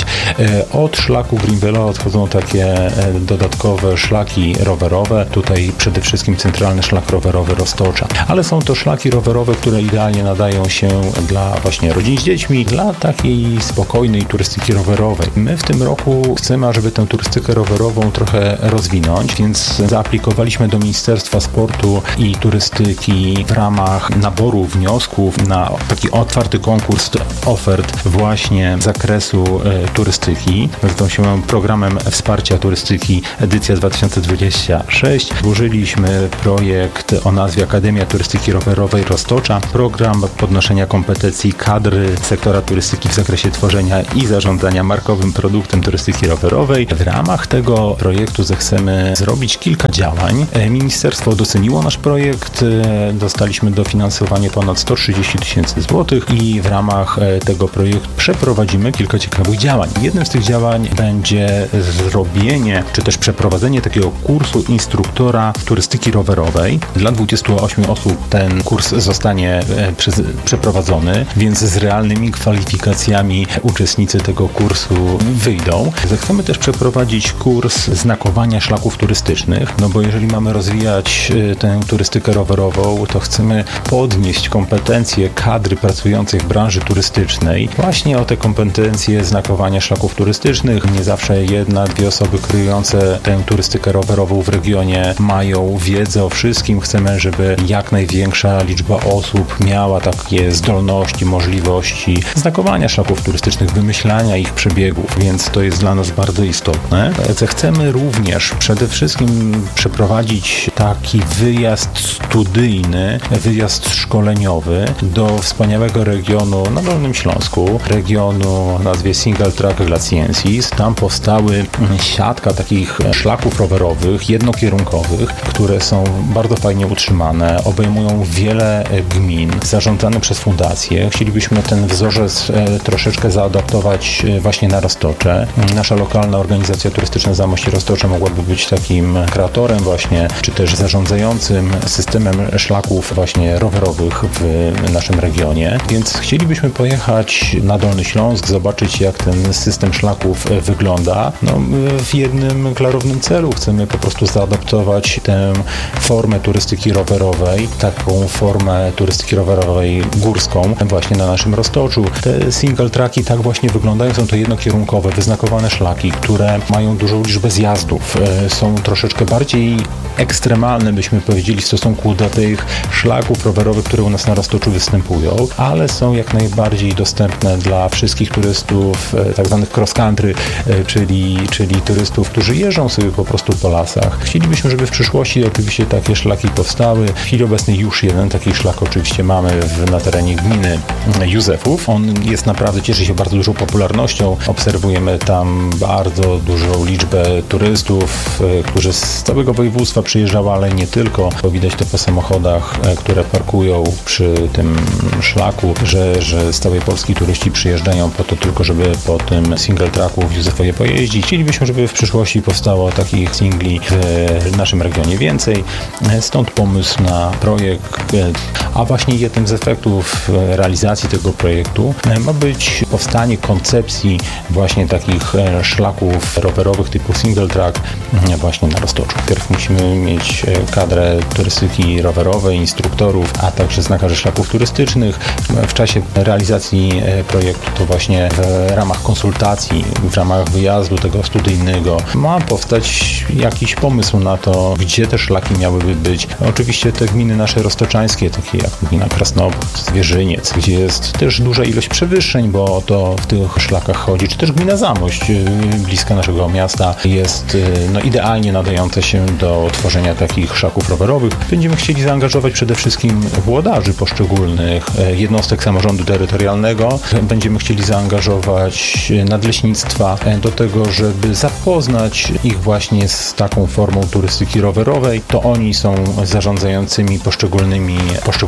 Speaker 5: Od szlaku Greenvelo odchodzą takie dodatkowe szlaki rowerowe. Tutaj przede wszystkim centralny szlak rowerowy Roztocza. Ale są to szlaki rowerowe, które idealnie nadają się dla właśnie rodzin z dziećmi, dla takiej spokojnej turystyki rowerowej. My w tym roku chcemy, żeby tę turystykę rowerową trochę rozwinąć, więc zaaplikowaliśmy do Ministerstwa Sportu i Turystyki w ramach naboru wniosków na taki otwarty konkurs ofert właśnie z zakresu e, turystyki. Nazywał się programem wsparcia turystyki edycja dwa tysiące dwudziesty szósty. Złożyliśmy projekt o nazwie Akademia Turystyki Rowerowej Roztocza. Program podnoszenia kompetencji kadry sektora turystyki w zakresie tworzenia i zarządzania markowym produktem turystyki rowerowej. W ramach tego projektu zechcemy zrobić kilka działań. Ministerstwo doceniło nasz projekt. Dostaliśmy dofinansowanie ponad sto trzydzieści tysięcy złotych i w ramach tego projektu przeprowadzimy kilka ciekawych działań. Jednym z tych działań będzie zrobienie, czy też przeprowadzenie takiego kursu instruktora turystyki rowerowej. Dla dwudziestu ośmiu osób ten kurs zostanie przeprowadzony, więc z realnymi kwalifikacjami uczestnicy tego kursu wyjdą. Chcemy też przeprowadzić kurs znakowania szlaków turystycznych, no bo jeżeli mamy rozwijać tę turystykę rowerową, to chcemy podnieść kompetencje kadry pracującej w branży turystycznej właśnie o te kompetencje znakowania szlaków turystycznych. Nie zawsze jedna, dwie osoby kryjące tę turystykę rowerową w regionie mają wiedzę o wszystkim. Chcemy, żeby jak największa liczba osób miała takie zdolności, możliwości znakowania szlaków turystycznych, wymyślania ich przebiegów, więc to jest dla nas bardzo istotne. Chcemy również przede wszystkim przeprowadzić taki wyjazd studyjny, wyjazd szkoleniowy do wspaniałego regionu na Dolnym Śląsku, regionu o nazwie Single Track Glaciensis. Tam powstały siatka takich szlaków rowerowych, jednokierunkowych, które są bardzo fajnie utrzymane, obejmują wiele gmin, zarządzane przez fundacje. Chcielibyśmy ten wzorzec troszeczkę zaadaptować właśnie na Roztocze. Nasza lokalna organizacja turystyczna Zamość Roztocze mogłaby być takim kreatorem właśnie, czy też zarządzającym systemem szlaków właśnie rowerowych w naszym regionie. Więc chcielibyśmy pojechać na Dolny Śląsk, zobaczyć jak ten system szlaków wygląda. No, w jednym klarownym celu chcemy po prostu zaadaptować tę formę turystyki rowerowej, taką formę turystyki rowerowej górską właśnie na naszym Roztoczu. Te single tracki tak właśnie wyglądają, są to jednokierunkowe, wyznakowane szlaki, które mają dużą liczbę zjazdów. Są troszeczkę bardziej ekstremalne, byśmy powiedzieli, w stosunku do tych szlaków rowerowych, które u nas na Roztoczu występują, ale są jak najbardziej dostępne dla wszystkich turystów, tak zwanych cross country, czyli, czyli turystów, którzy jeżdżą sobie po prostu po lasach. Chcielibyśmy, żeby w przyszłości oczywiście takie szlaki powstały. W chwili obecnej już jeden taki szlak oczywiście mamy w, na terenie gminy Józefów. On jest naprawdę, cieszy się bardzo dużą popularnością. Obserwujemy tam bardzo dużą liczbę turystów, którzy z całego województwa przyjeżdżały, ale nie tylko, bo widać to po samochodach, które parkują przy tym szlaku, że, że z całej Polski turyści przyjeżdżają po to tylko, żeby po tym single tracku w Józefowie pojeździć. Chcielibyśmy, żeby w przyszłości powstało takich singli w naszym regionie więcej. Stąd pomysł na projekt, a właśnie jednym z efektów realizacji tego projektu ma być powstanie koncepcji właśnie takich szlaków rowerowych typu single track właśnie na Roztoczu. Najpierw musimy mieć kadrę turystyki rowerowej, instruktorów, a także znakarzy szlaków turystycznych. W czasie realizacji projektu to właśnie w ramach konsultacji, w ramach wyjazdu tego studyjnego ma powstać jakiś pomysł na to, gdzie te szlaki miałyby być. Oczywiście te gminy nasze roztoczańskie, takie jak gmina Krasnopol, Zwierzyniec, gdzie jest też duża ilość przewyższeń, bo to w tych szlakach chodzi, czy też gmina Zamość, bliska naszego miasta, jest no, idealnie nadająca się do tworzenia takich szlaków rowerowych. Będziemy chcieli zaangażować przede wszystkim włodarzy poszczególnych jednostek samorządu terytorialnego. Będziemy chcieli zaangażować nadleśnictwa do tego, żeby zapoznać ich właśnie z taką formą turystyki rowerowej. To oni są zarządzającymi poszczególnymi, poszczególnymi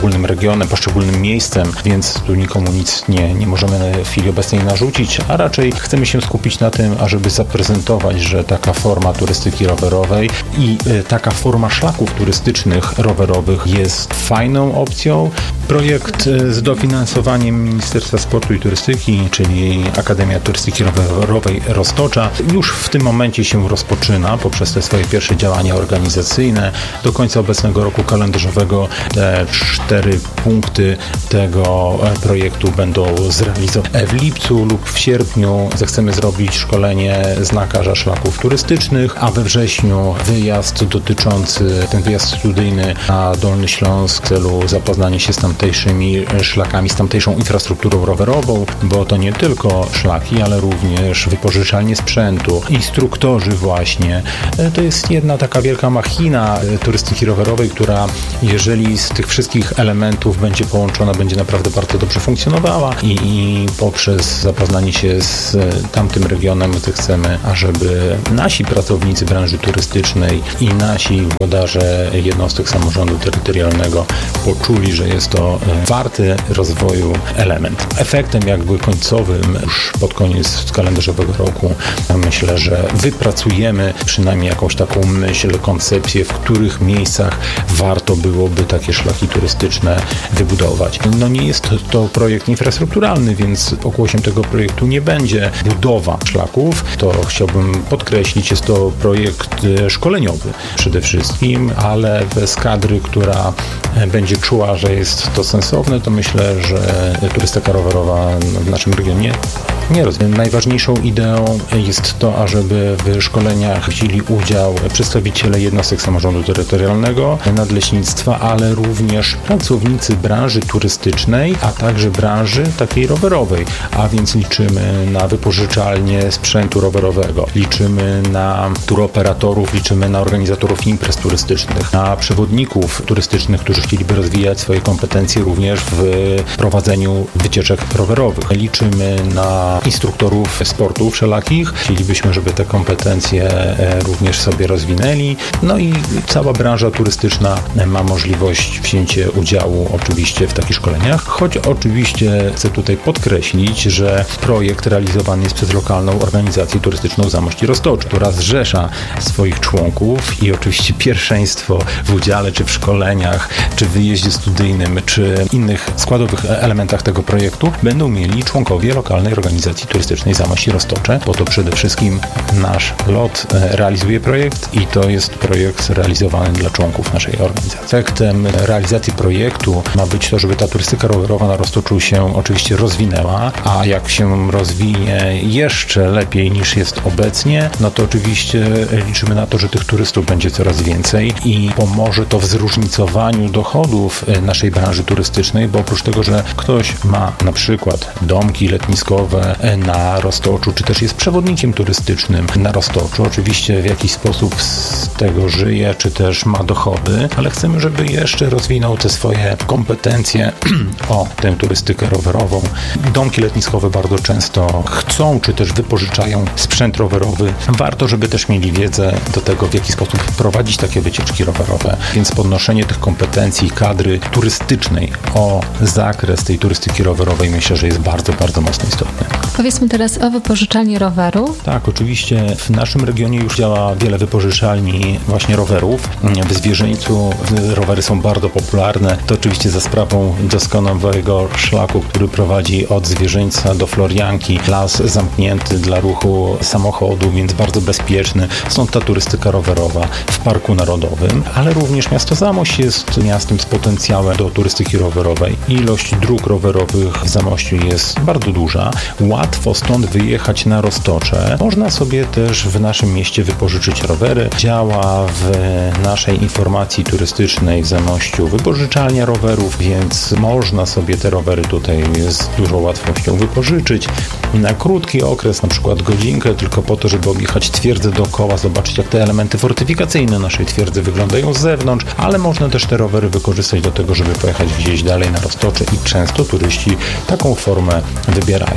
Speaker 5: poszczególnym regionem, poszczególnym miejscem, więc tu nikomu nic nie, nie możemy w chwili obecnej narzucić, a raczej chcemy się skupić na tym, ażeby zaprezentować, że taka forma turystyki rowerowej i y, taka forma szlaków turystycznych rowerowych jest fajną opcją. Projekt y, z dofinansowaniem Ministerstwa Sportu i Turystyki, czyli Akademia Turystyki Rowerowej Roztocza, już w tym momencie się rozpoczyna poprzez te swoje pierwsze działania organizacyjne. Do końca obecnego roku kalendarzowego te cztery punkty tego projektu będą zrealizowane. W lipcu lub w sierpniu zechcemy zrobić szkolenie znakarza szlaków turystycznych, a we wrześniu wyjazd dotyczący, ten wyjazd studyjny na Dolny Śląsk w celu zapoznania się z tamtejszymi szlakami, z tamtejszą infrastrukturą rowerową, bo to nie tylko szlaki, ale również wypożyczalnie sprzętu, instruktorzy właśnie. To jest jedna taka wielka machina turystyki rowerowej, która jeżeli z tych wszystkich elementów będzie połączona, będzie naprawdę bardzo dobrze funkcjonowała i, i poprzez zapoznanie się z tamtym regionem chcemy, ażeby nasi pracownicy branży turystycznej i nasi włodarze jednostek samorządu terytorialnego poczuli, że jest to warty rozwoju element. Efektem jakby końcowym już pod koniec kalendarzowego roku myślę, że wypracujemy przynajmniej jakąś taką myśl, koncepcję, w których miejscach warto byłoby takie szlaki turystyczne wybudować. No nie jest to projekt infrastrukturalny, więc pokłosiem tego projektu nie będzie budowa szlaków. To chciałbym podkreślić, jest to projekt szkoleniowy przede wszystkim, ale bez kadry, która będzie czuła, że jest to sensowne, to myślę, że turystyka rowerowa w naszym regionie nie rozwija. Najważniejszą ideą jest to, ażeby w szkoleniach wzięli udział przedstawiciele jednostek samorządu terytorialnego, nadleśnictwa, ale również pracownicy branży turystycznej, a także branży takiej rowerowej, a więc liczymy na wypożyczalnie sprzętu rowerowego, liczymy na turoperatorów, liczymy na organizatorów imprez turystycznych, na przewodników turystycznych, którzy chcieliby rozwijać swoje kompetencje również w prowadzeniu wycieczek rowerowych. Liczymy na instruktorów sportu wszelakich. Chcielibyśmy, żeby te kompetencje również sobie rozwinęli. No i cała branża turystyczna ma możliwość wzięcia udziału oczywiście w takich szkoleniach, choć oczywiście chcę tutaj podkreślić, że projekt realizowany jest przez lokalną organizację turystyczną Zamość i Roztocze, która zrzesza swoich członków i oczywiście pierwszeństwo w udziale, czy w szkoleniach, czy w wyjeździe studyjnym, czy innych składowych elementach tego projektu będą mieli członkowie lokalnej organizacji turystycznej Zamość i Roztocze, bo to przede wszystkim nasz lot realizuje projekt i to jest projekt realizowany dla członków naszej organizacji. Efektem realizacji projektu ma być to, żeby ta turystyka rowerowa na Roztoczu się oczywiście rozwinęła, a jak się rozwinie jeszcze lepiej niż jest obecnie, no to oczywiście liczymy na to, że tych turystów będzie coraz więcej i pomoże to w zróżnicowaniu dochodów naszej branży turystycznej, bo oprócz tego, że ktoś ma na przykład domki letniskowe na Roztoczu, czy też jest przewodnikiem turystycznym na Roztoczu, oczywiście w jakiś sposób z tego żyje, czy też ma dochody, ale chcemy, żeby jeszcze rozwinął te swoje kompetencje o tę turystykę rowerową. Domki letniskowe bardzo często chcą, czy też wypożyczają sprzęt rowerowy. Warto, żeby też mieli wiedzę do tego, w jaki sposób prowadzić takie wycieczki rowerowe, więc podnoszenie tych kompetencji kadry turystycznej o zakres tej turystyki rowerowej myślę, że jest bardzo, bardzo mocno istotny.
Speaker 2: Powiedzmy teraz o wypożyczalni rowerów.
Speaker 5: Tak, oczywiście w naszym regionie już działa wiele wypożyczalni właśnie rowerów. W Zwierzyńcu rowery są bardzo popularne. To oczywiście za sprawą doskonałego szlaku, który prowadzi od Zwierzyńca do Florianki. Las zamknięty dla ruchu samochodu, więc bardzo bezpieczny. Stąd ta turystyka rowerowa w Parku Narodowym, ale również miasto Zamość jest miastem z potencjałem do turystyki rowerowej. Ilość dróg rowerowych w Zamościu jest bardzo duża. Łatwo stąd wyjechać na Roztocze. Można sobie też w naszym mieście wypożyczyć rowery. Działa w naszej informacji turystycznej w Zamościu wypożyczalnia rowerów, więc można sobie te rowery tutaj z dużą łatwością wypożyczyć na krótki okres, na przykład godzinkę, tylko po to, żeby objechać twierdzę dookoła, zobaczyć jak te elementy fortyfikacyjne naszej twierdzy wyglądają z zewnątrz, ale można też te rowery wykorzystać do tego, żeby pojechać gdzieś dalej na Roztocze i często turyści taką formę wybierają.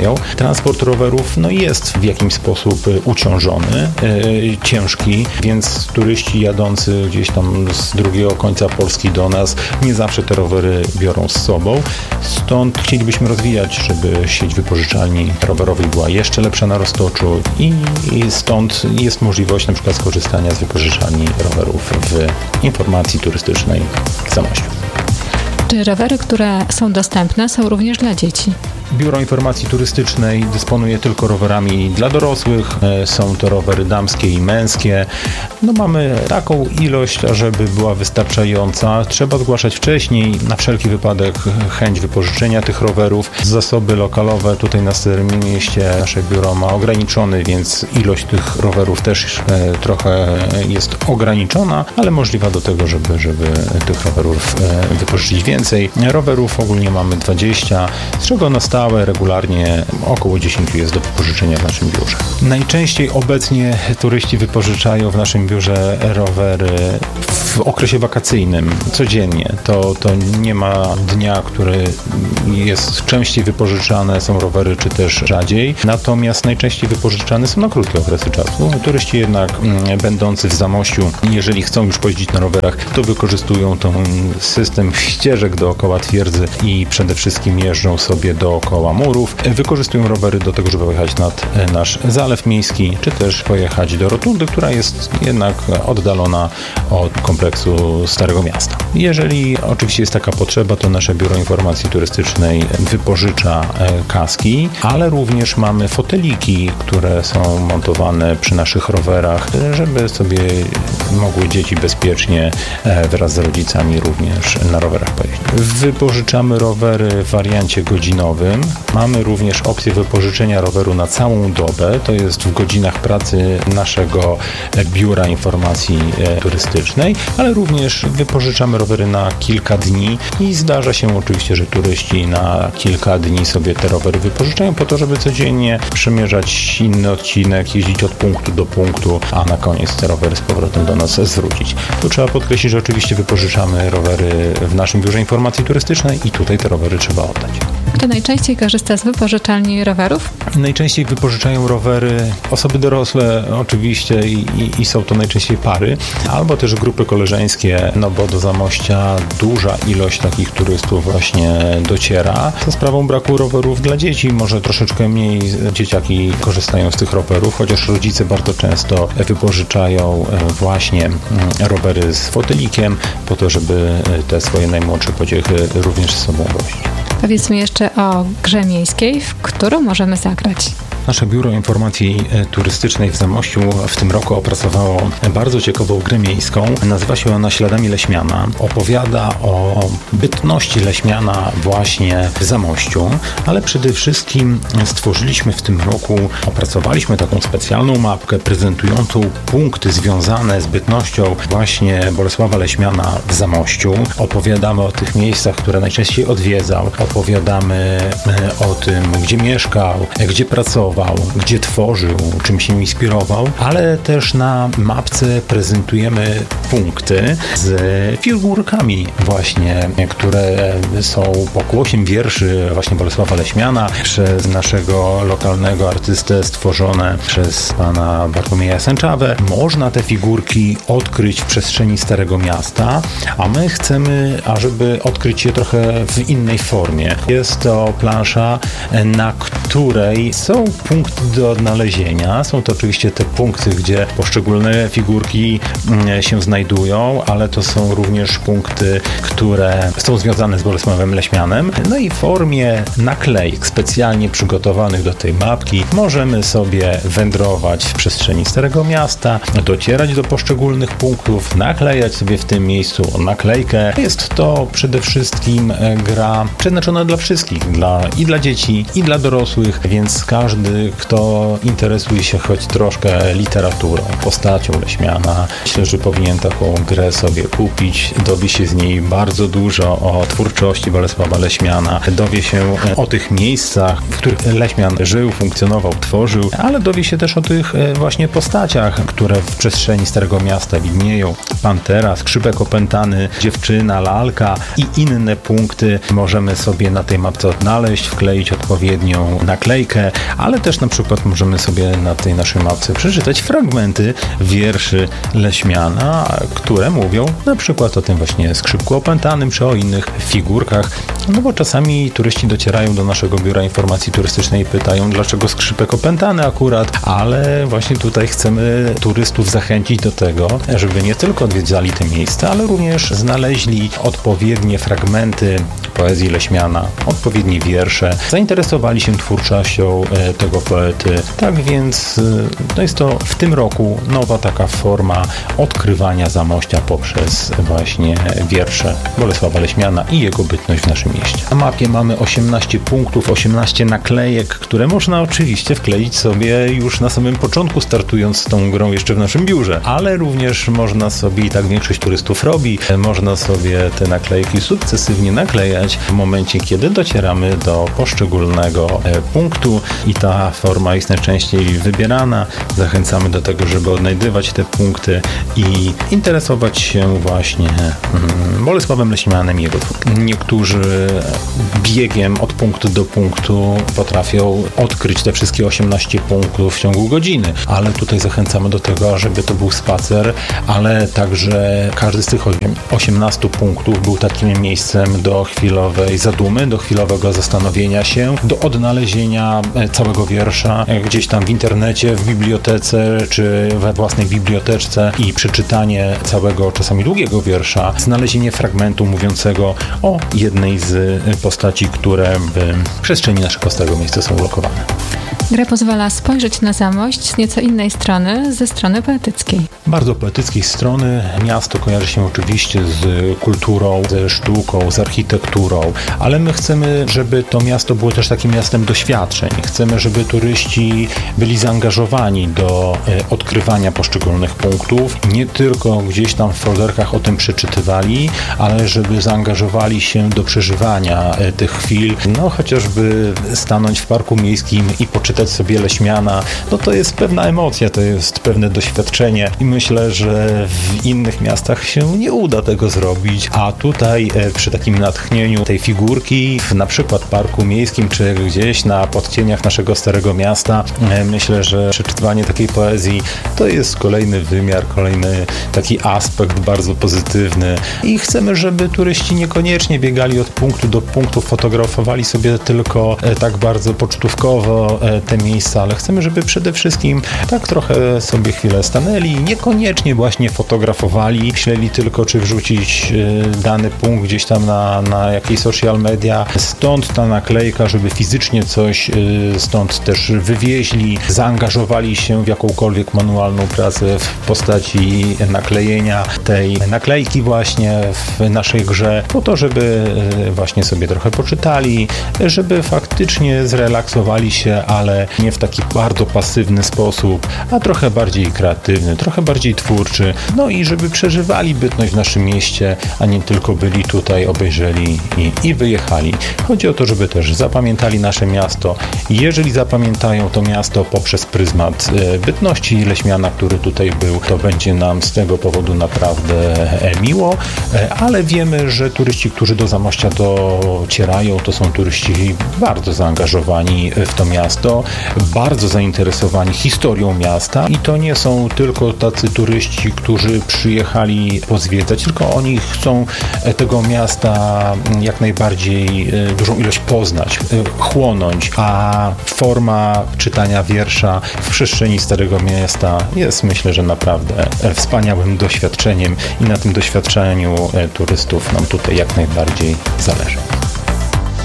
Speaker 5: transport rowerów no, jest w jakimś sposób uciążony, yy, ciężki, więc turyści jadący gdzieś tam z drugiego końca Polski do nas nie zawsze te rowery biorą z sobą. Stąd chcielibyśmy rozwijać, żeby sieć wypożyczalni rowerowej była jeszcze lepsza na Roztoczu i, i stąd jest możliwość na przykład skorzystania z wypożyczalni rowerów w informacji turystycznej w Zamościu.
Speaker 2: Czy rowery, które są dostępne, są również dla dzieci?
Speaker 5: Biuro Informacji Turystycznej dysponuje tylko rowerami dla dorosłych. Są to rowery damskie i męskie. No mamy taką ilość, ażeby była wystarczająca. Trzeba zgłaszać wcześniej, na wszelki wypadek chęć wypożyczenia tych rowerów. Zasoby lokalowe tutaj na Starym Mieście nasze biuro ma ograniczony, więc ilość tych rowerów też trochę jest ograniczona, ale możliwa do tego, żeby, żeby tych rowerów wypożyczyć więcej. Rowerów ogólnie mamy dwadzieścia, z czego na stałe regularnie około dziesięć jest do wypożyczenia w naszym biurze. Najczęściej obecnie turyści wypożyczają w naszym biurze rowery w okresie wakacyjnym, codziennie. To, to nie ma dnia, który jest częściej wypożyczane, są rowery, czy też rzadziej. Natomiast najczęściej wypożyczane są na krótkie okresy czasu. Turyści jednak m, będący w Zamościu, jeżeli chcą już pojeździć na rowerach, to wykorzystują ten system ścieżek dookoła twierdzy i przede wszystkim jeżdżą sobie dookoła murów. Wykorzystują rowery do tego, żeby pojechać nad nasz Zalew Miejski, czy też pojechać do Rotundy, która jest jednak oddalona od kompleksu Starego Miasta. Jeżeli oczywiście jest taka potrzeba, to nasze Biuro Informacji Turystycznej wypożycza kaski, ale również mamy foteliki, które są montowane przy naszych rowerach, żeby sobie mogły dzieci bezpiecznie wraz z rodzicami również na rowerach pojeździć. Wypożyczamy rowery w wariancie godzinowym. Mamy również opcję wypożyczenia roweru na całą dobę. To jest w godzinach pracy naszego Biura Informacji Turystycznej, ale również wypożyczamy rowery na kilka dni i zdarza się oczywiście, że turyści na kilka dni sobie te rowery wypożyczają po to, żeby codziennie przemierzać inny odcinek, jeździć od punktu do punktu, a na koniec te rowery z powrotem do nas zwrócić. Tu trzeba podkreślić, że oczywiście wypożyczamy rowery w naszym Biurze Informacji Turystycznej i tutaj te rowery trzeba oddać.
Speaker 2: Kto najczęściej korzysta z wypożyczalni rowerów?
Speaker 5: Najczęściej wypożyczają rowery osoby dorosłe oczywiście i, i, i są to najczęściej pary, albo też grupy koleżeńskie, no bo do Zamościa duża ilość takich turystów właśnie dociera. Za sprawą braku rowerów dla dzieci, może troszeczkę mniej dzieciaki korzystają z tych rowerów, chociaż rodzice bardzo często wypożyczają właśnie rowery z fotelikiem po to, żeby te swoje najmłodsze pociechy również z sobą wozić.
Speaker 2: Powiedzmy jeszcze o grze miejskiej, w którą możemy zagrać.
Speaker 5: Nasze Biuro Informacji Turystycznej w Zamościu w tym roku opracowało bardzo ciekawą grę miejską. Nazywa się ona Śladami Leśmiana. Opowiada o bytności Leśmiana właśnie w Zamościu, ale przede wszystkim stworzyliśmy w tym roku, opracowaliśmy taką specjalną mapkę prezentującą punkty związane z bytnością właśnie Bolesława Leśmiana w Zamościu. Opowiadamy o tych miejscach, które najczęściej odwiedzał. Opowiadamy o tym, gdzie mieszkał, gdzie pracował, gdzie tworzył, czym się inspirował, ale też na mapce prezentujemy punkty z figurkami właśnie, które są pokłosiem wierszy właśnie Bolesława Leśmiana przez naszego lokalnego artystę stworzone przez pana Bartłomieja Sęczawę. Można te figurki odkryć w przestrzeni Starego Miasta, a my chcemy, ażeby odkryć je trochę w innej formie. Jest to plansza, na której są punkty do odnalezienia. Są to oczywiście te punkty, gdzie poszczególne figurki się znajdują, ale to są również punkty, które są związane z Bolesławem Leśmianem. No i w formie naklejek specjalnie przygotowanych do tej mapki możemy sobie wędrować w przestrzeni Starego Miasta, docierać do poszczególnych punktów, naklejać sobie w tym miejscu naklejkę. Jest to przede wszystkim gra przeznaczona dla wszystkich, dla, i dla dzieci, i dla dorosłych, więc każdy każdy, kto interesuje się choć troszkę literaturą, postacią Leśmiana, myślę, że powinien taką grę sobie kupić. Dowie się z niej bardzo dużo o twórczości Bolesława Leśmiana. Dowie się o tych miejscach, w których Leśmian żył, funkcjonował, tworzył, ale dowie się też o tych właśnie postaciach, które w przestrzeni Starego Miasta widnieją. Pantera, skrzypek opętany, dziewczyna, lalka i inne punkty możemy sobie na tej mapce odnaleźć, wkleić odpowiednią naklejkę, ale też na przykład możemy sobie na tej naszej mapce przeczytać fragmenty wierszy Leśmiana, które mówią na przykład o tym właśnie skrzypku opętanym, czy o innych figurkach, no bo czasami turyści docierają do naszego biura informacji turystycznej i pytają, dlaczego skrzypek opętany akurat, ale właśnie tutaj chcemy turystów zachęcić do tego, żeby nie tylko odwiedzali te miejsca, ale również znaleźli odpowiednie fragmenty poezji Leśmiana, odpowiednie wiersze, zainteresowali się twórczością tego poety. Tak więc no jest to w tym roku nowa taka forma odkrywania Zamościa poprzez właśnie wiersze Bolesława Leśmiana i jego bytność w naszym mieście. Na mapie mamy osiemnaście punktów, osiemnaście naklejek, które można oczywiście wkleić sobie już na samym początku, startując z tą grą jeszcze w naszym biurze, ale również można sobie, i tak większość turystów robi, można sobie te naklejki sukcesywnie naklejać w momencie, kiedy docieramy do poszczególnego punktu i ta forma jest najczęściej wybierana. Zachęcamy do tego, żeby odnajdywać te punkty i interesować się właśnie Bolesławem Leśmianem i jego twórczością. Niektórzy biegiem od punktu do punktu potrafią odkryć te wszystkie osiemnaście punktów w ciągu godziny, ale tutaj zachęcamy do tego, żeby to był spacer, ale także każdy z tych osiemnastu punktów był takim miejscem do chwilowej zadumy, do chwilowego zastanowienia się, do odnalezienia całego wiersza gdzieś tam w internecie, w bibliotece czy we własnej biblioteczce i przeczytanie całego, czasami długiego wiersza, znalezienie fragmentu mówiącego o jednej z postaci, które w przestrzeni naszego starego miejsca są ulokowane.
Speaker 2: Gra pozwala spojrzeć na Zamość z nieco innej strony, ze strony poetyckiej.
Speaker 5: Bardzo poetyckiej strony. Miasto kojarzy się oczywiście z kulturą, ze sztuką, z architekturą, ale my chcemy, żeby to miasto było też takim miastem doświadczeń. Chcemy, żeby turyści byli zaangażowani do odkrywania poszczególnych punktów, nie tylko gdzieś tam w folderkach o tym przeczytywali, ale żeby zaangażowali się do przeżywania tych chwil, no chociażby stanąć w parku miejskim i poczytać sobie Leśmiana, no to jest pewna emocja, to jest pewne doświadczenie i myślę, że w innych miastach się nie uda tego zrobić, a tutaj przy takim natchnieniu tej figurki w na przykład parku miejskim, czy gdzieś na podcieniach naszego Starego Miasta, myślę, że przeczytywanie takiej poezji to jest kolejny wymiar, kolejny taki aspekt bardzo pozytywny i chcemy, żeby turyści niekoniecznie biegali od punktu do punktu, fotografowali sobie tylko tak bardzo pocztówkowo te miejsca, ale chcemy, żeby przede wszystkim tak trochę sobie chwilę stanęli, niekoniecznie właśnie fotografowali, myśleli tylko, czy wrzucić dany punkt gdzieś tam na, na jakieś social media. Stąd ta naklejka, żeby fizycznie coś stąd też wywieźli, zaangażowali się w jakąkolwiek manualną pracę w postaci naklejenia tej naklejki właśnie w naszej grze, po to, żeby właśnie sobie trochę poczytali, żeby faktycznie zrelaksowali się, ale nie w taki bardzo pasywny sposób, a trochę bardziej kreatywny, trochę bardziej twórczy, no i żeby przeżywali bytność w naszym mieście, a nie tylko byli tutaj, obejrzeli i, i wyjechali. Chodzi o to, żeby też zapamiętali nasze miasto. Jeżeli zapamiętają to miasto poprzez pryzmat bytności Leśmiana, który tutaj był, to będzie nam z tego powodu naprawdę miło, ale wiemy, że turyści, którzy do Zamościa docierają, to są turyści bardzo zaangażowani w to miasto, bardzo zainteresowani historią miasta i to nie są tylko tacy turyści, którzy przyjechali pozwiedzać, tylko oni chcą tego miasta jak najbardziej dużą ilość poznać, chłonąć, a forma czytania wiersza w przestrzeni Starego Miasta jest, myślę, że naprawdę wspaniałym doświadczeniem i na tym doświadczeniu turystów nam tutaj jak najbardziej zależy.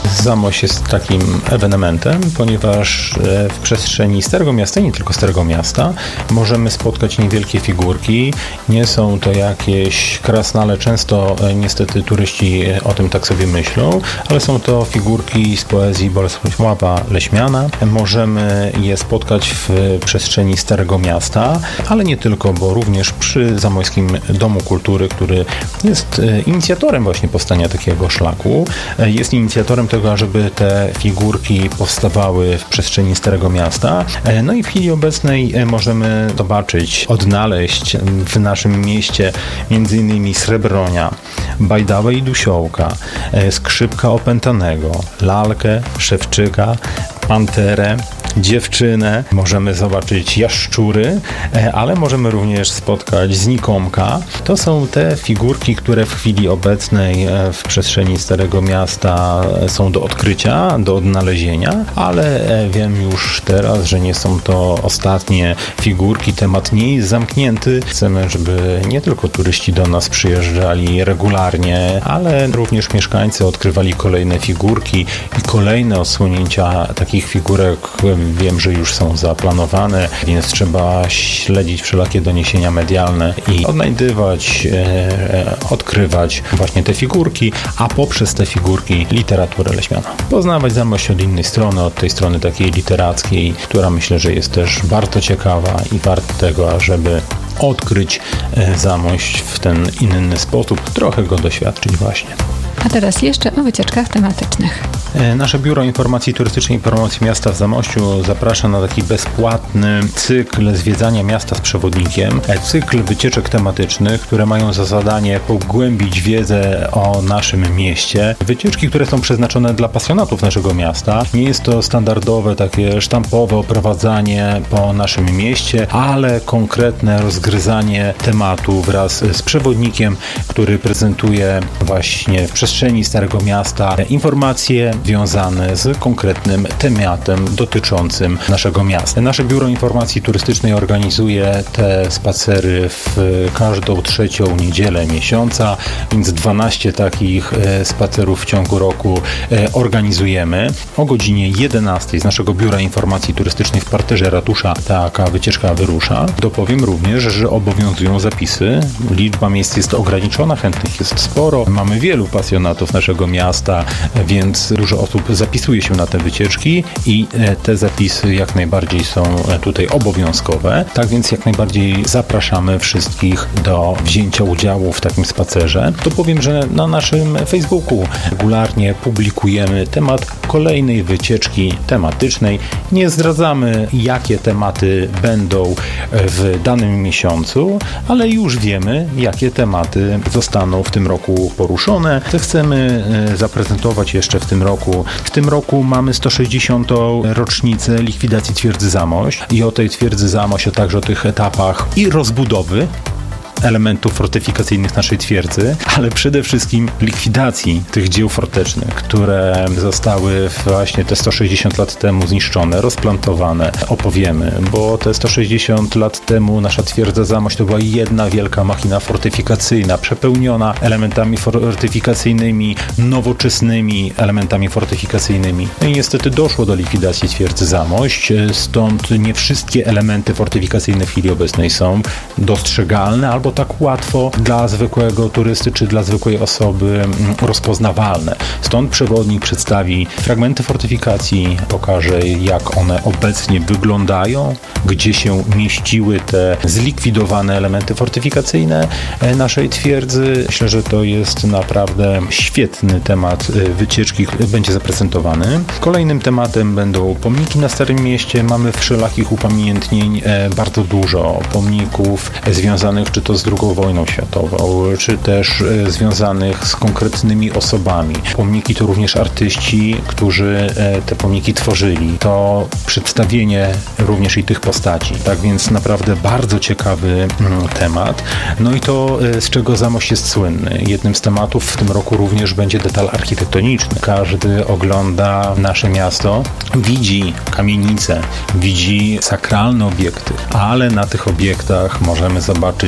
Speaker 5: Zamość jest takim ewenementem, ponieważ w przestrzeni Starego Miasta, nie tylko Starego Miasta, możemy spotkać niewielkie figurki. Nie są to jakieś krasnale, często niestety turyści o tym tak sobie myślą, ale są to figurki z poezji Bolesława Leśmiana. Możemy je spotkać w przestrzeni Starego Miasta, ale nie tylko, bo również przy Zamojskim Domu Kultury, który jest inicjatorem właśnie powstania takiego szlaku, jest inicjatorem tego, żeby te figurki powstawały w przestrzeni Starego Miasta. No i w chwili obecnej możemy zobaczyć, odnaleźć w naszym mieście między innymi Srebronia, Bajdałę i Dusiołka, Skrzypka Opętanego, Lalkę, Szewczyka, Panterę, Dziewczynę, możemy zobaczyć Jaszczury, ale możemy również spotkać Znikomka. To są te figurki, które w chwili obecnej w przestrzeni Starego Miasta są do odkrycia, do odnalezienia, ale wiem już teraz, że nie są to ostatnie figurki. Temat nie jest zamknięty. Chcemy, żeby nie tylko turyści do nas przyjeżdżali regularnie, ale również mieszkańcy odkrywali kolejne figurki i kolejne odsłonięcia takich figurek. Wiem, że już są zaplanowane, więc trzeba śledzić wszelakie doniesienia medialne i odnajdywać, e, odkrywać właśnie te figurki, a poprzez te figurki literaturę Leśmiana. Poznawać Zamość od innej strony, od tej strony takiej literackiej, która myślę, że jest też bardzo ciekawa i warta tego, ażeby odkryć Zamość w ten inny sposób, trochę go doświadczyć właśnie.
Speaker 2: A teraz jeszcze o wycieczkach tematycznych.
Speaker 5: Nasze Biuro Informacji Turystycznej i Promocji Miasta w Zamościu zaprasza na taki bezpłatny cykl zwiedzania miasta z przewodnikiem. Cykl wycieczek tematycznych, które mają za zadanie pogłębić wiedzę o naszym mieście. Wycieczki, które są przeznaczone dla pasjonatów naszego miasta. Nie jest to standardowe, takie sztampowe oprowadzanie po naszym mieście, ale konkretne rozgryzanie tematu wraz z przewodnikiem, który prezentuje właśnie w przestrzeni Starego Miasta informacje związane z konkretnym tematem dotyczącym naszego miasta. Nasze Biuro Informacji Turystycznej organizuje te spacery w każdą trzecią niedzielę miesiąca, więc dwanaście takich spacerów w ciągu roku organizujemy. O godzinie jedenastej z naszego Biura Informacji Turystycznej w parterze ratusza taka wycieczka wyrusza. Dopowiem również, że obowiązują zapisy. Liczba miejsc jest ograniczona, chętnych jest sporo. Mamy wielu pasjonatów naszego miasta, więc dużo osób zapisuje się na te wycieczki i te zapisy jak najbardziej są tutaj obowiązkowe. Tak więc jak najbardziej zapraszamy wszystkich do wzięcia udziału w takim spacerze. To powiem, że na naszym Facebooku regularnie publikujemy temat kolejnej wycieczki tematycznej. Nie zdradzamy, jakie tematy będą w danym miesiącu, ale już wiemy, jakie tematy zostaną w tym roku poruszone. Chcemy zaprezentować jeszcze w tym roku. W tym roku mamy sto sześćdziesiątą rocznicę likwidacji twierdzy Zamość i o tej twierdzy Zamość, a także o tych etapach i rozbudowy elementów fortyfikacyjnych naszej twierdzy, ale przede wszystkim likwidacji tych dzieł fortecznych, które zostały właśnie te sto sześćdziesiąt lat temu zniszczone, rozplantowane. Opowiemy, bo te sto sześćdziesiąt lat temu nasza twierdza Zamość to była jedna wielka machina fortyfikacyjna, przepełniona elementami fortyfikacyjnymi, nowoczesnymi elementami fortyfikacyjnymi. No i niestety doszło do likwidacji twierdzy Zamość, stąd nie wszystkie elementy fortyfikacyjne w chwili obecnej są dostrzegalne albo tak łatwo dla zwykłego turysty czy dla zwykłej osoby rozpoznawalne. Stąd przewodnik przedstawi fragmenty fortyfikacji, pokaże, jak one obecnie wyglądają, gdzie się mieściły te zlikwidowane elementy fortyfikacyjne naszej twierdzy. Myślę, że to jest naprawdę świetny temat wycieczki, który będzie zaprezentowany. Kolejnym tematem będą pomniki na Starym Mieście. Mamy wszelakich upamiętnień bardzo dużo. Pomników związanych czy to z drugą wojną światową, czy też związanych z konkretnymi osobami. Pomniki to również artyści, którzy te pomniki tworzyli. To przedstawienie również i tych postaci. Tak więc naprawdę bardzo ciekawy temat. No i to, z czego Zamość jest słynny. Jednym z tematów w tym roku również będzie detal architektoniczny. Każdy ogląda nasze miasto, widzi kamienice, widzi sakralne obiekty, ale na tych obiektach możemy zobaczyć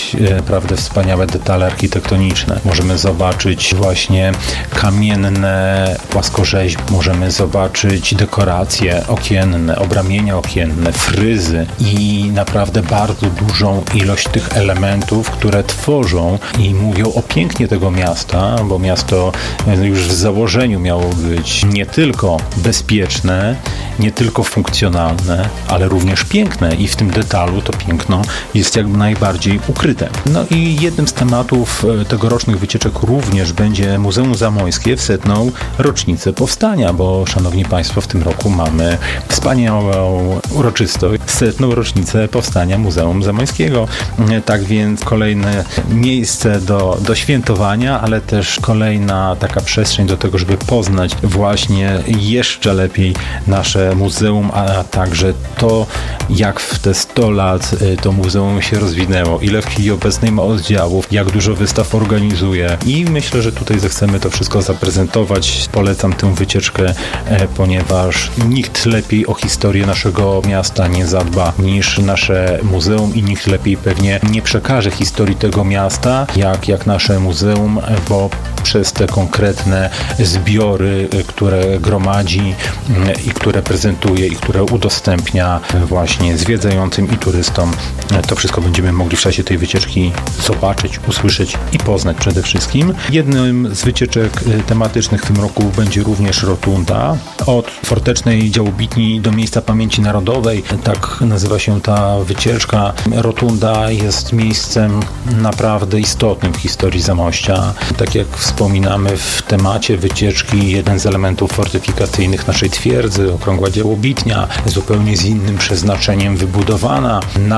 Speaker 5: zobaczyć naprawdę wspaniałe detale architektoniczne. Możemy zobaczyć właśnie kamienne płaskorzeźby, możemy zobaczyć dekoracje okienne, obramienia okienne, fryzy i naprawdę bardzo dużą ilość tych elementów, które tworzą i mówią o pięknie tego miasta, bo miasto już w założeniu miało być nie tylko bezpieczne, nie tylko funkcjonalne, ale również piękne i w tym detalu to piękno jest jak najbardziej ukryte. No i jednym z tematów tegorocznych wycieczek również będzie Muzeum Zamojskie w setną rocznicę powstania, bo szanowni Państwo, w tym roku mamy wspaniałą uroczystość, setną rocznicę powstania Muzeum Zamojskiego. Tak więc kolejne miejsce do, do świętowania, ale też kolejna taka przestrzeń do tego, żeby poznać właśnie jeszcze lepiej nasze muzeum, a także to, jak w te sto lat to muzeum się rozwinęło, ile w chwili obecnej ma oddziałów, jak dużo wystaw organizuje i myślę, że tutaj zechcemy to wszystko zaprezentować. Polecam tę wycieczkę, ponieważ nikt lepiej o historię naszego miasta nie zadba niż nasze muzeum i nikt lepiej pewnie nie przekaże historii tego miasta, jak, jak nasze muzeum, bo przez te konkretne zbiory, które gromadzi i które prezentuje i które udostępnia właśnie zwiedzającym i turystom, to wszystko będziemy mogli w czasie tej wycieczki zobaczyć, usłyszeć i poznać przede wszystkim. Jednym z wycieczek tematycznych w tym roku będzie również rotunda. Od Fortecznej Działobitni do Miejsca Pamięci Narodowej, tak nazywa się ta wycieczka. Rotunda jest miejscem naprawdę istotnym w historii Zamościa. Tak jak wspominamy w temacie wycieczki, jeden z elementów fortyfikacyjnych naszej twierdzy, Okrągła Działobitnia, zupełnie z innym przeznaczeniem wybudowana.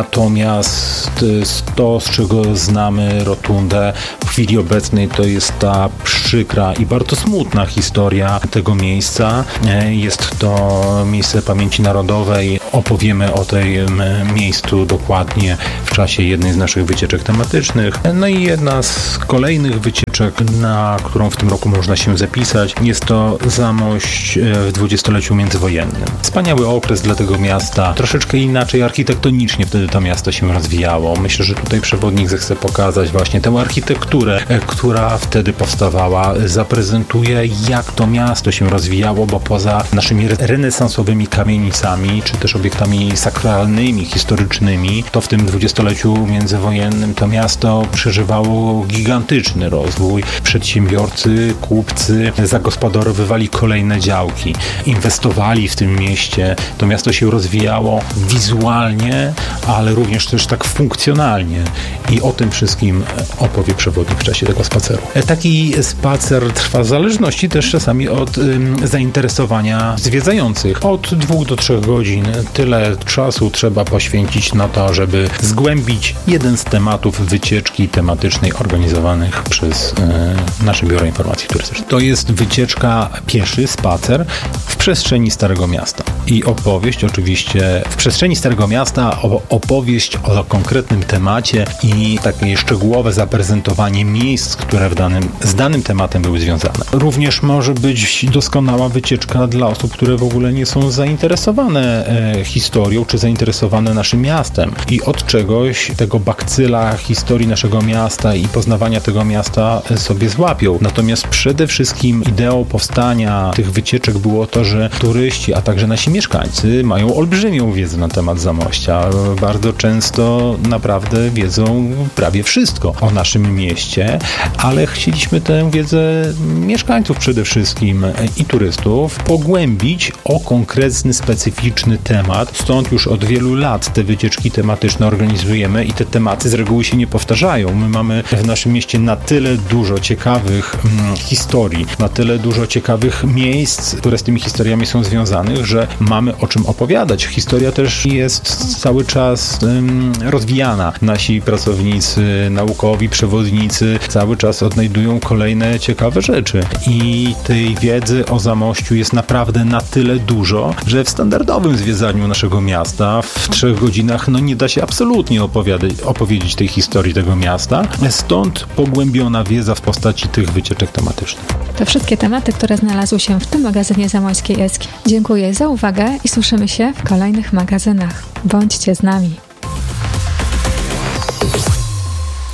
Speaker 5: Natomiast to, z czego znamy rotundę w chwili obecnej, to jest ta przykra i bardzo smutna historia tego miejsca. Jest to miejsce pamięci narodowej. Opowiemy o tym miejscu dokładnie w czasie jednej z naszych wycieczek tematycznych. No i jedna z kolejnych wycieczek, na którą w tym roku można się zapisać, jest to Zamość w dwudziestoleciu międzywojennym. Wspaniały okres dla tego miasta. Troszeczkę inaczej architektonicznie wtedy to miasto się rozwijało. Myślę, że tutaj przewodnik zechce pokazać właśnie tę architekturę, która wtedy powstawała. Zaprezentuje, jak to miasto się rozwijało, bo poza naszymi renesansowymi kamienicami, czy też obiektami sakralnymi, historycznymi, to w tym dwudziestoleciu międzywojennym to miasto przeżywało gigantyczny rozwój. Przedsiębiorcy, kupcy zagospodarowywali kolejne działki, inwestowali w tym mieście. To miasto się rozwijało wizualnie, ale również też tak funkcjonalnie. I o tym wszystkim opowie przewodnik w czasie tego spaceru. Taki spacer trwa w zależności też czasami od ym, zainteresowania zwiedzających. Od dwóch do trzech godzin. Tyle czasu trzeba poświęcić na to, żeby zgłębić jeden z tematów wycieczki tematycznej organizowanych przez y, nasze Biuro Informacji Turystycznej. To jest wycieczka pieszy, spacer w przestrzeni Starego Miasta. I opowieść oczywiście w przestrzeni Starego Miasta, o, opowieść o konkretnym temacie i takie szczegółowe zaprezentowanie miejsc, które w danym, z danym tematem były związane. Również może być doskonała wycieczka dla osób, które w ogóle nie są zainteresowane e, historią, czy zainteresowane naszym miastem. I od czegoś tego bakcyla historii naszego miasta i poznawania tego miasta sobie złapią. Natomiast przede wszystkim ideą powstania tych wycieczek było to, że turyści, a także nasi mieszkańcy mają olbrzymią wiedzę na temat Zamościa. Bardzo często naprawdę wiedzą prawie wszystko o naszym mieście, ale chcieliśmy tę wiedzę mieszkańców przede wszystkim i turystów pogłębić o konkretny, specyficzny temat. Stąd już od wielu lat te wycieczki tematyczne organizujemy i te tematy z reguły się nie powtarzają. My mamy w naszym mieście na tyle dużo ciekawych hmm, historii, na tyle dużo ciekawych miejsc, które z tymi historiami są związane, że mamy o czym opowiadać. Historia też jest cały czas um, rozwijana. Nasi pracownicy naukowi, przewodnicy cały czas odnajdują kolejne ciekawe rzeczy. I tej wiedzy o Zamościu jest naprawdę na tyle dużo, że w standardowym zwiedzaniu naszego miasta w trzech godzinach no nie da się absolutnie opowiadać, opowiedzieć tej historii tego miasta. Stąd pogłębiona wiedza w postaci tych wycieczek tematycznych.
Speaker 2: To wszystkie tematy, które znalazły się w tym magazynie Zamojskiej Eski. Dziękuję za uwagę i słyszymy się w kolejnych magazynach. Bądźcie z nami.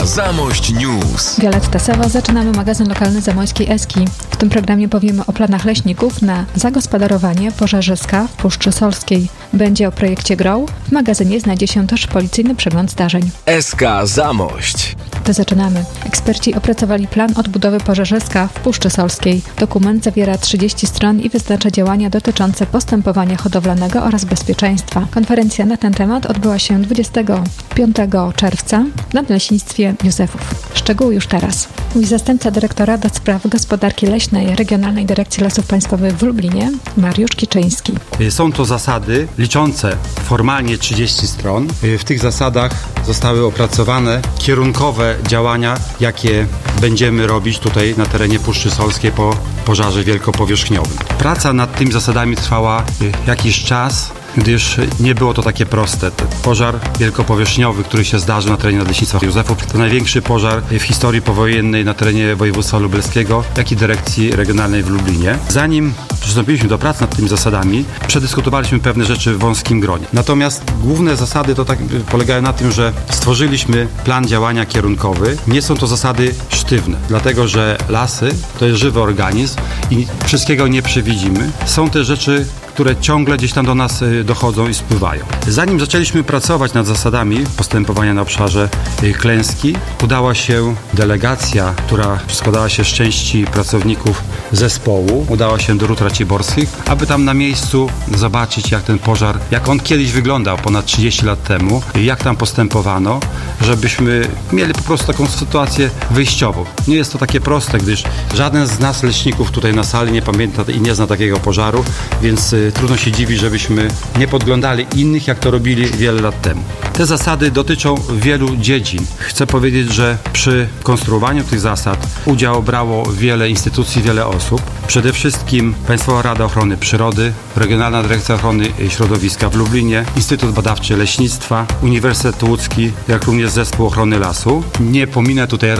Speaker 3: Zamość News.
Speaker 2: Violetta Sowa, zaczynamy magazyn lokalny Zamojskiej Eski. W tym programie powiemy o planach leśników na zagospodarowanie pożarzyska w Puszczy Solskiej. Będzie o projekcie GROW. W magazynie znajdzie się też policyjny przegląd zdarzeń.
Speaker 3: S K Zamość.
Speaker 2: To zaczynamy. Eksperci opracowali plan odbudowy pożarzyska w Puszczy Solskiej. Dokument zawiera trzydzieści stron i wyznacza działania dotyczące postępowania hodowlanego oraz bezpieczeństwa. Konferencja na ten temat odbyła się dwudziestego piątego czerwca w Nadleśnictwie Józefów. Szczegóły już teraz. Mój zastępca dyrektora do spraw gospodarki leśnej Regionalnej Dyrekcji Lasów Państwowych w Lublinie, Mariusz Kiczyński.
Speaker 6: Są to zasady liczące formalnie trzydzieści stron. W tych zasadach zostały opracowane kierunkowe działania, jakie będziemy robić tutaj na terenie Puszczy Solskiej po pożarze wielkopowierzchniowym. Praca nad tymi zasadami trwała jakiś czas, gdyż nie było to takie proste. Ten pożar wielkopowierzchniowy, który się zdarzył na terenie Nadleśnictwa Józefów, to największy pożar w historii powojennej na terenie województwa lubelskiego, jak i Dyrekcji Regionalnej w Lublinie. Zanim przystąpiliśmy do pracy nad tymi zasadami, przedyskutowaliśmy pewne rzeczy w wąskim gronie. Natomiast główne zasady to tak polegają na tym, że stworzyliśmy plan działania kierunkowy. Nie są to zasady sztywne, dlatego że lasy to jest żywy organizm i wszystkiego nie przewidzimy. Są te rzeczy, które ciągle gdzieś tam do nas dochodzą i spływają. Zanim zaczęliśmy pracować nad zasadami postępowania na obszarze klęski, udała się delegacja, która składała się z części pracowników zespołu, udała się do Rud Raciborskich, aby tam na miejscu zobaczyć, jak ten pożar, jak on kiedyś wyglądał ponad trzydzieści lat temu, jak tam postępowano, żebyśmy mieli po prostu taką sytuację wyjściową. Nie jest to takie proste, gdyż żaden z nas leśników tutaj na sali nie pamięta i nie zna takiego pożaru, więc trudno się dziwić, żebyśmy nie podglądali innych, jak to robili wiele lat temu. Te zasady dotyczą wielu dziedzin. Chcę powiedzieć, że przy konstruowaniu tych zasad udział brało wiele instytucji, wiele osób. Przede wszystkim Państwowa Rada Ochrony Przyrody, Regionalna Dyrekcja Ochrony Środowiska w Lublinie, Instytut Badawczy Leśnictwa, Uniwersytet Łódzki, jak również Zespół Ochrony Lasu. Nie pominę tutaj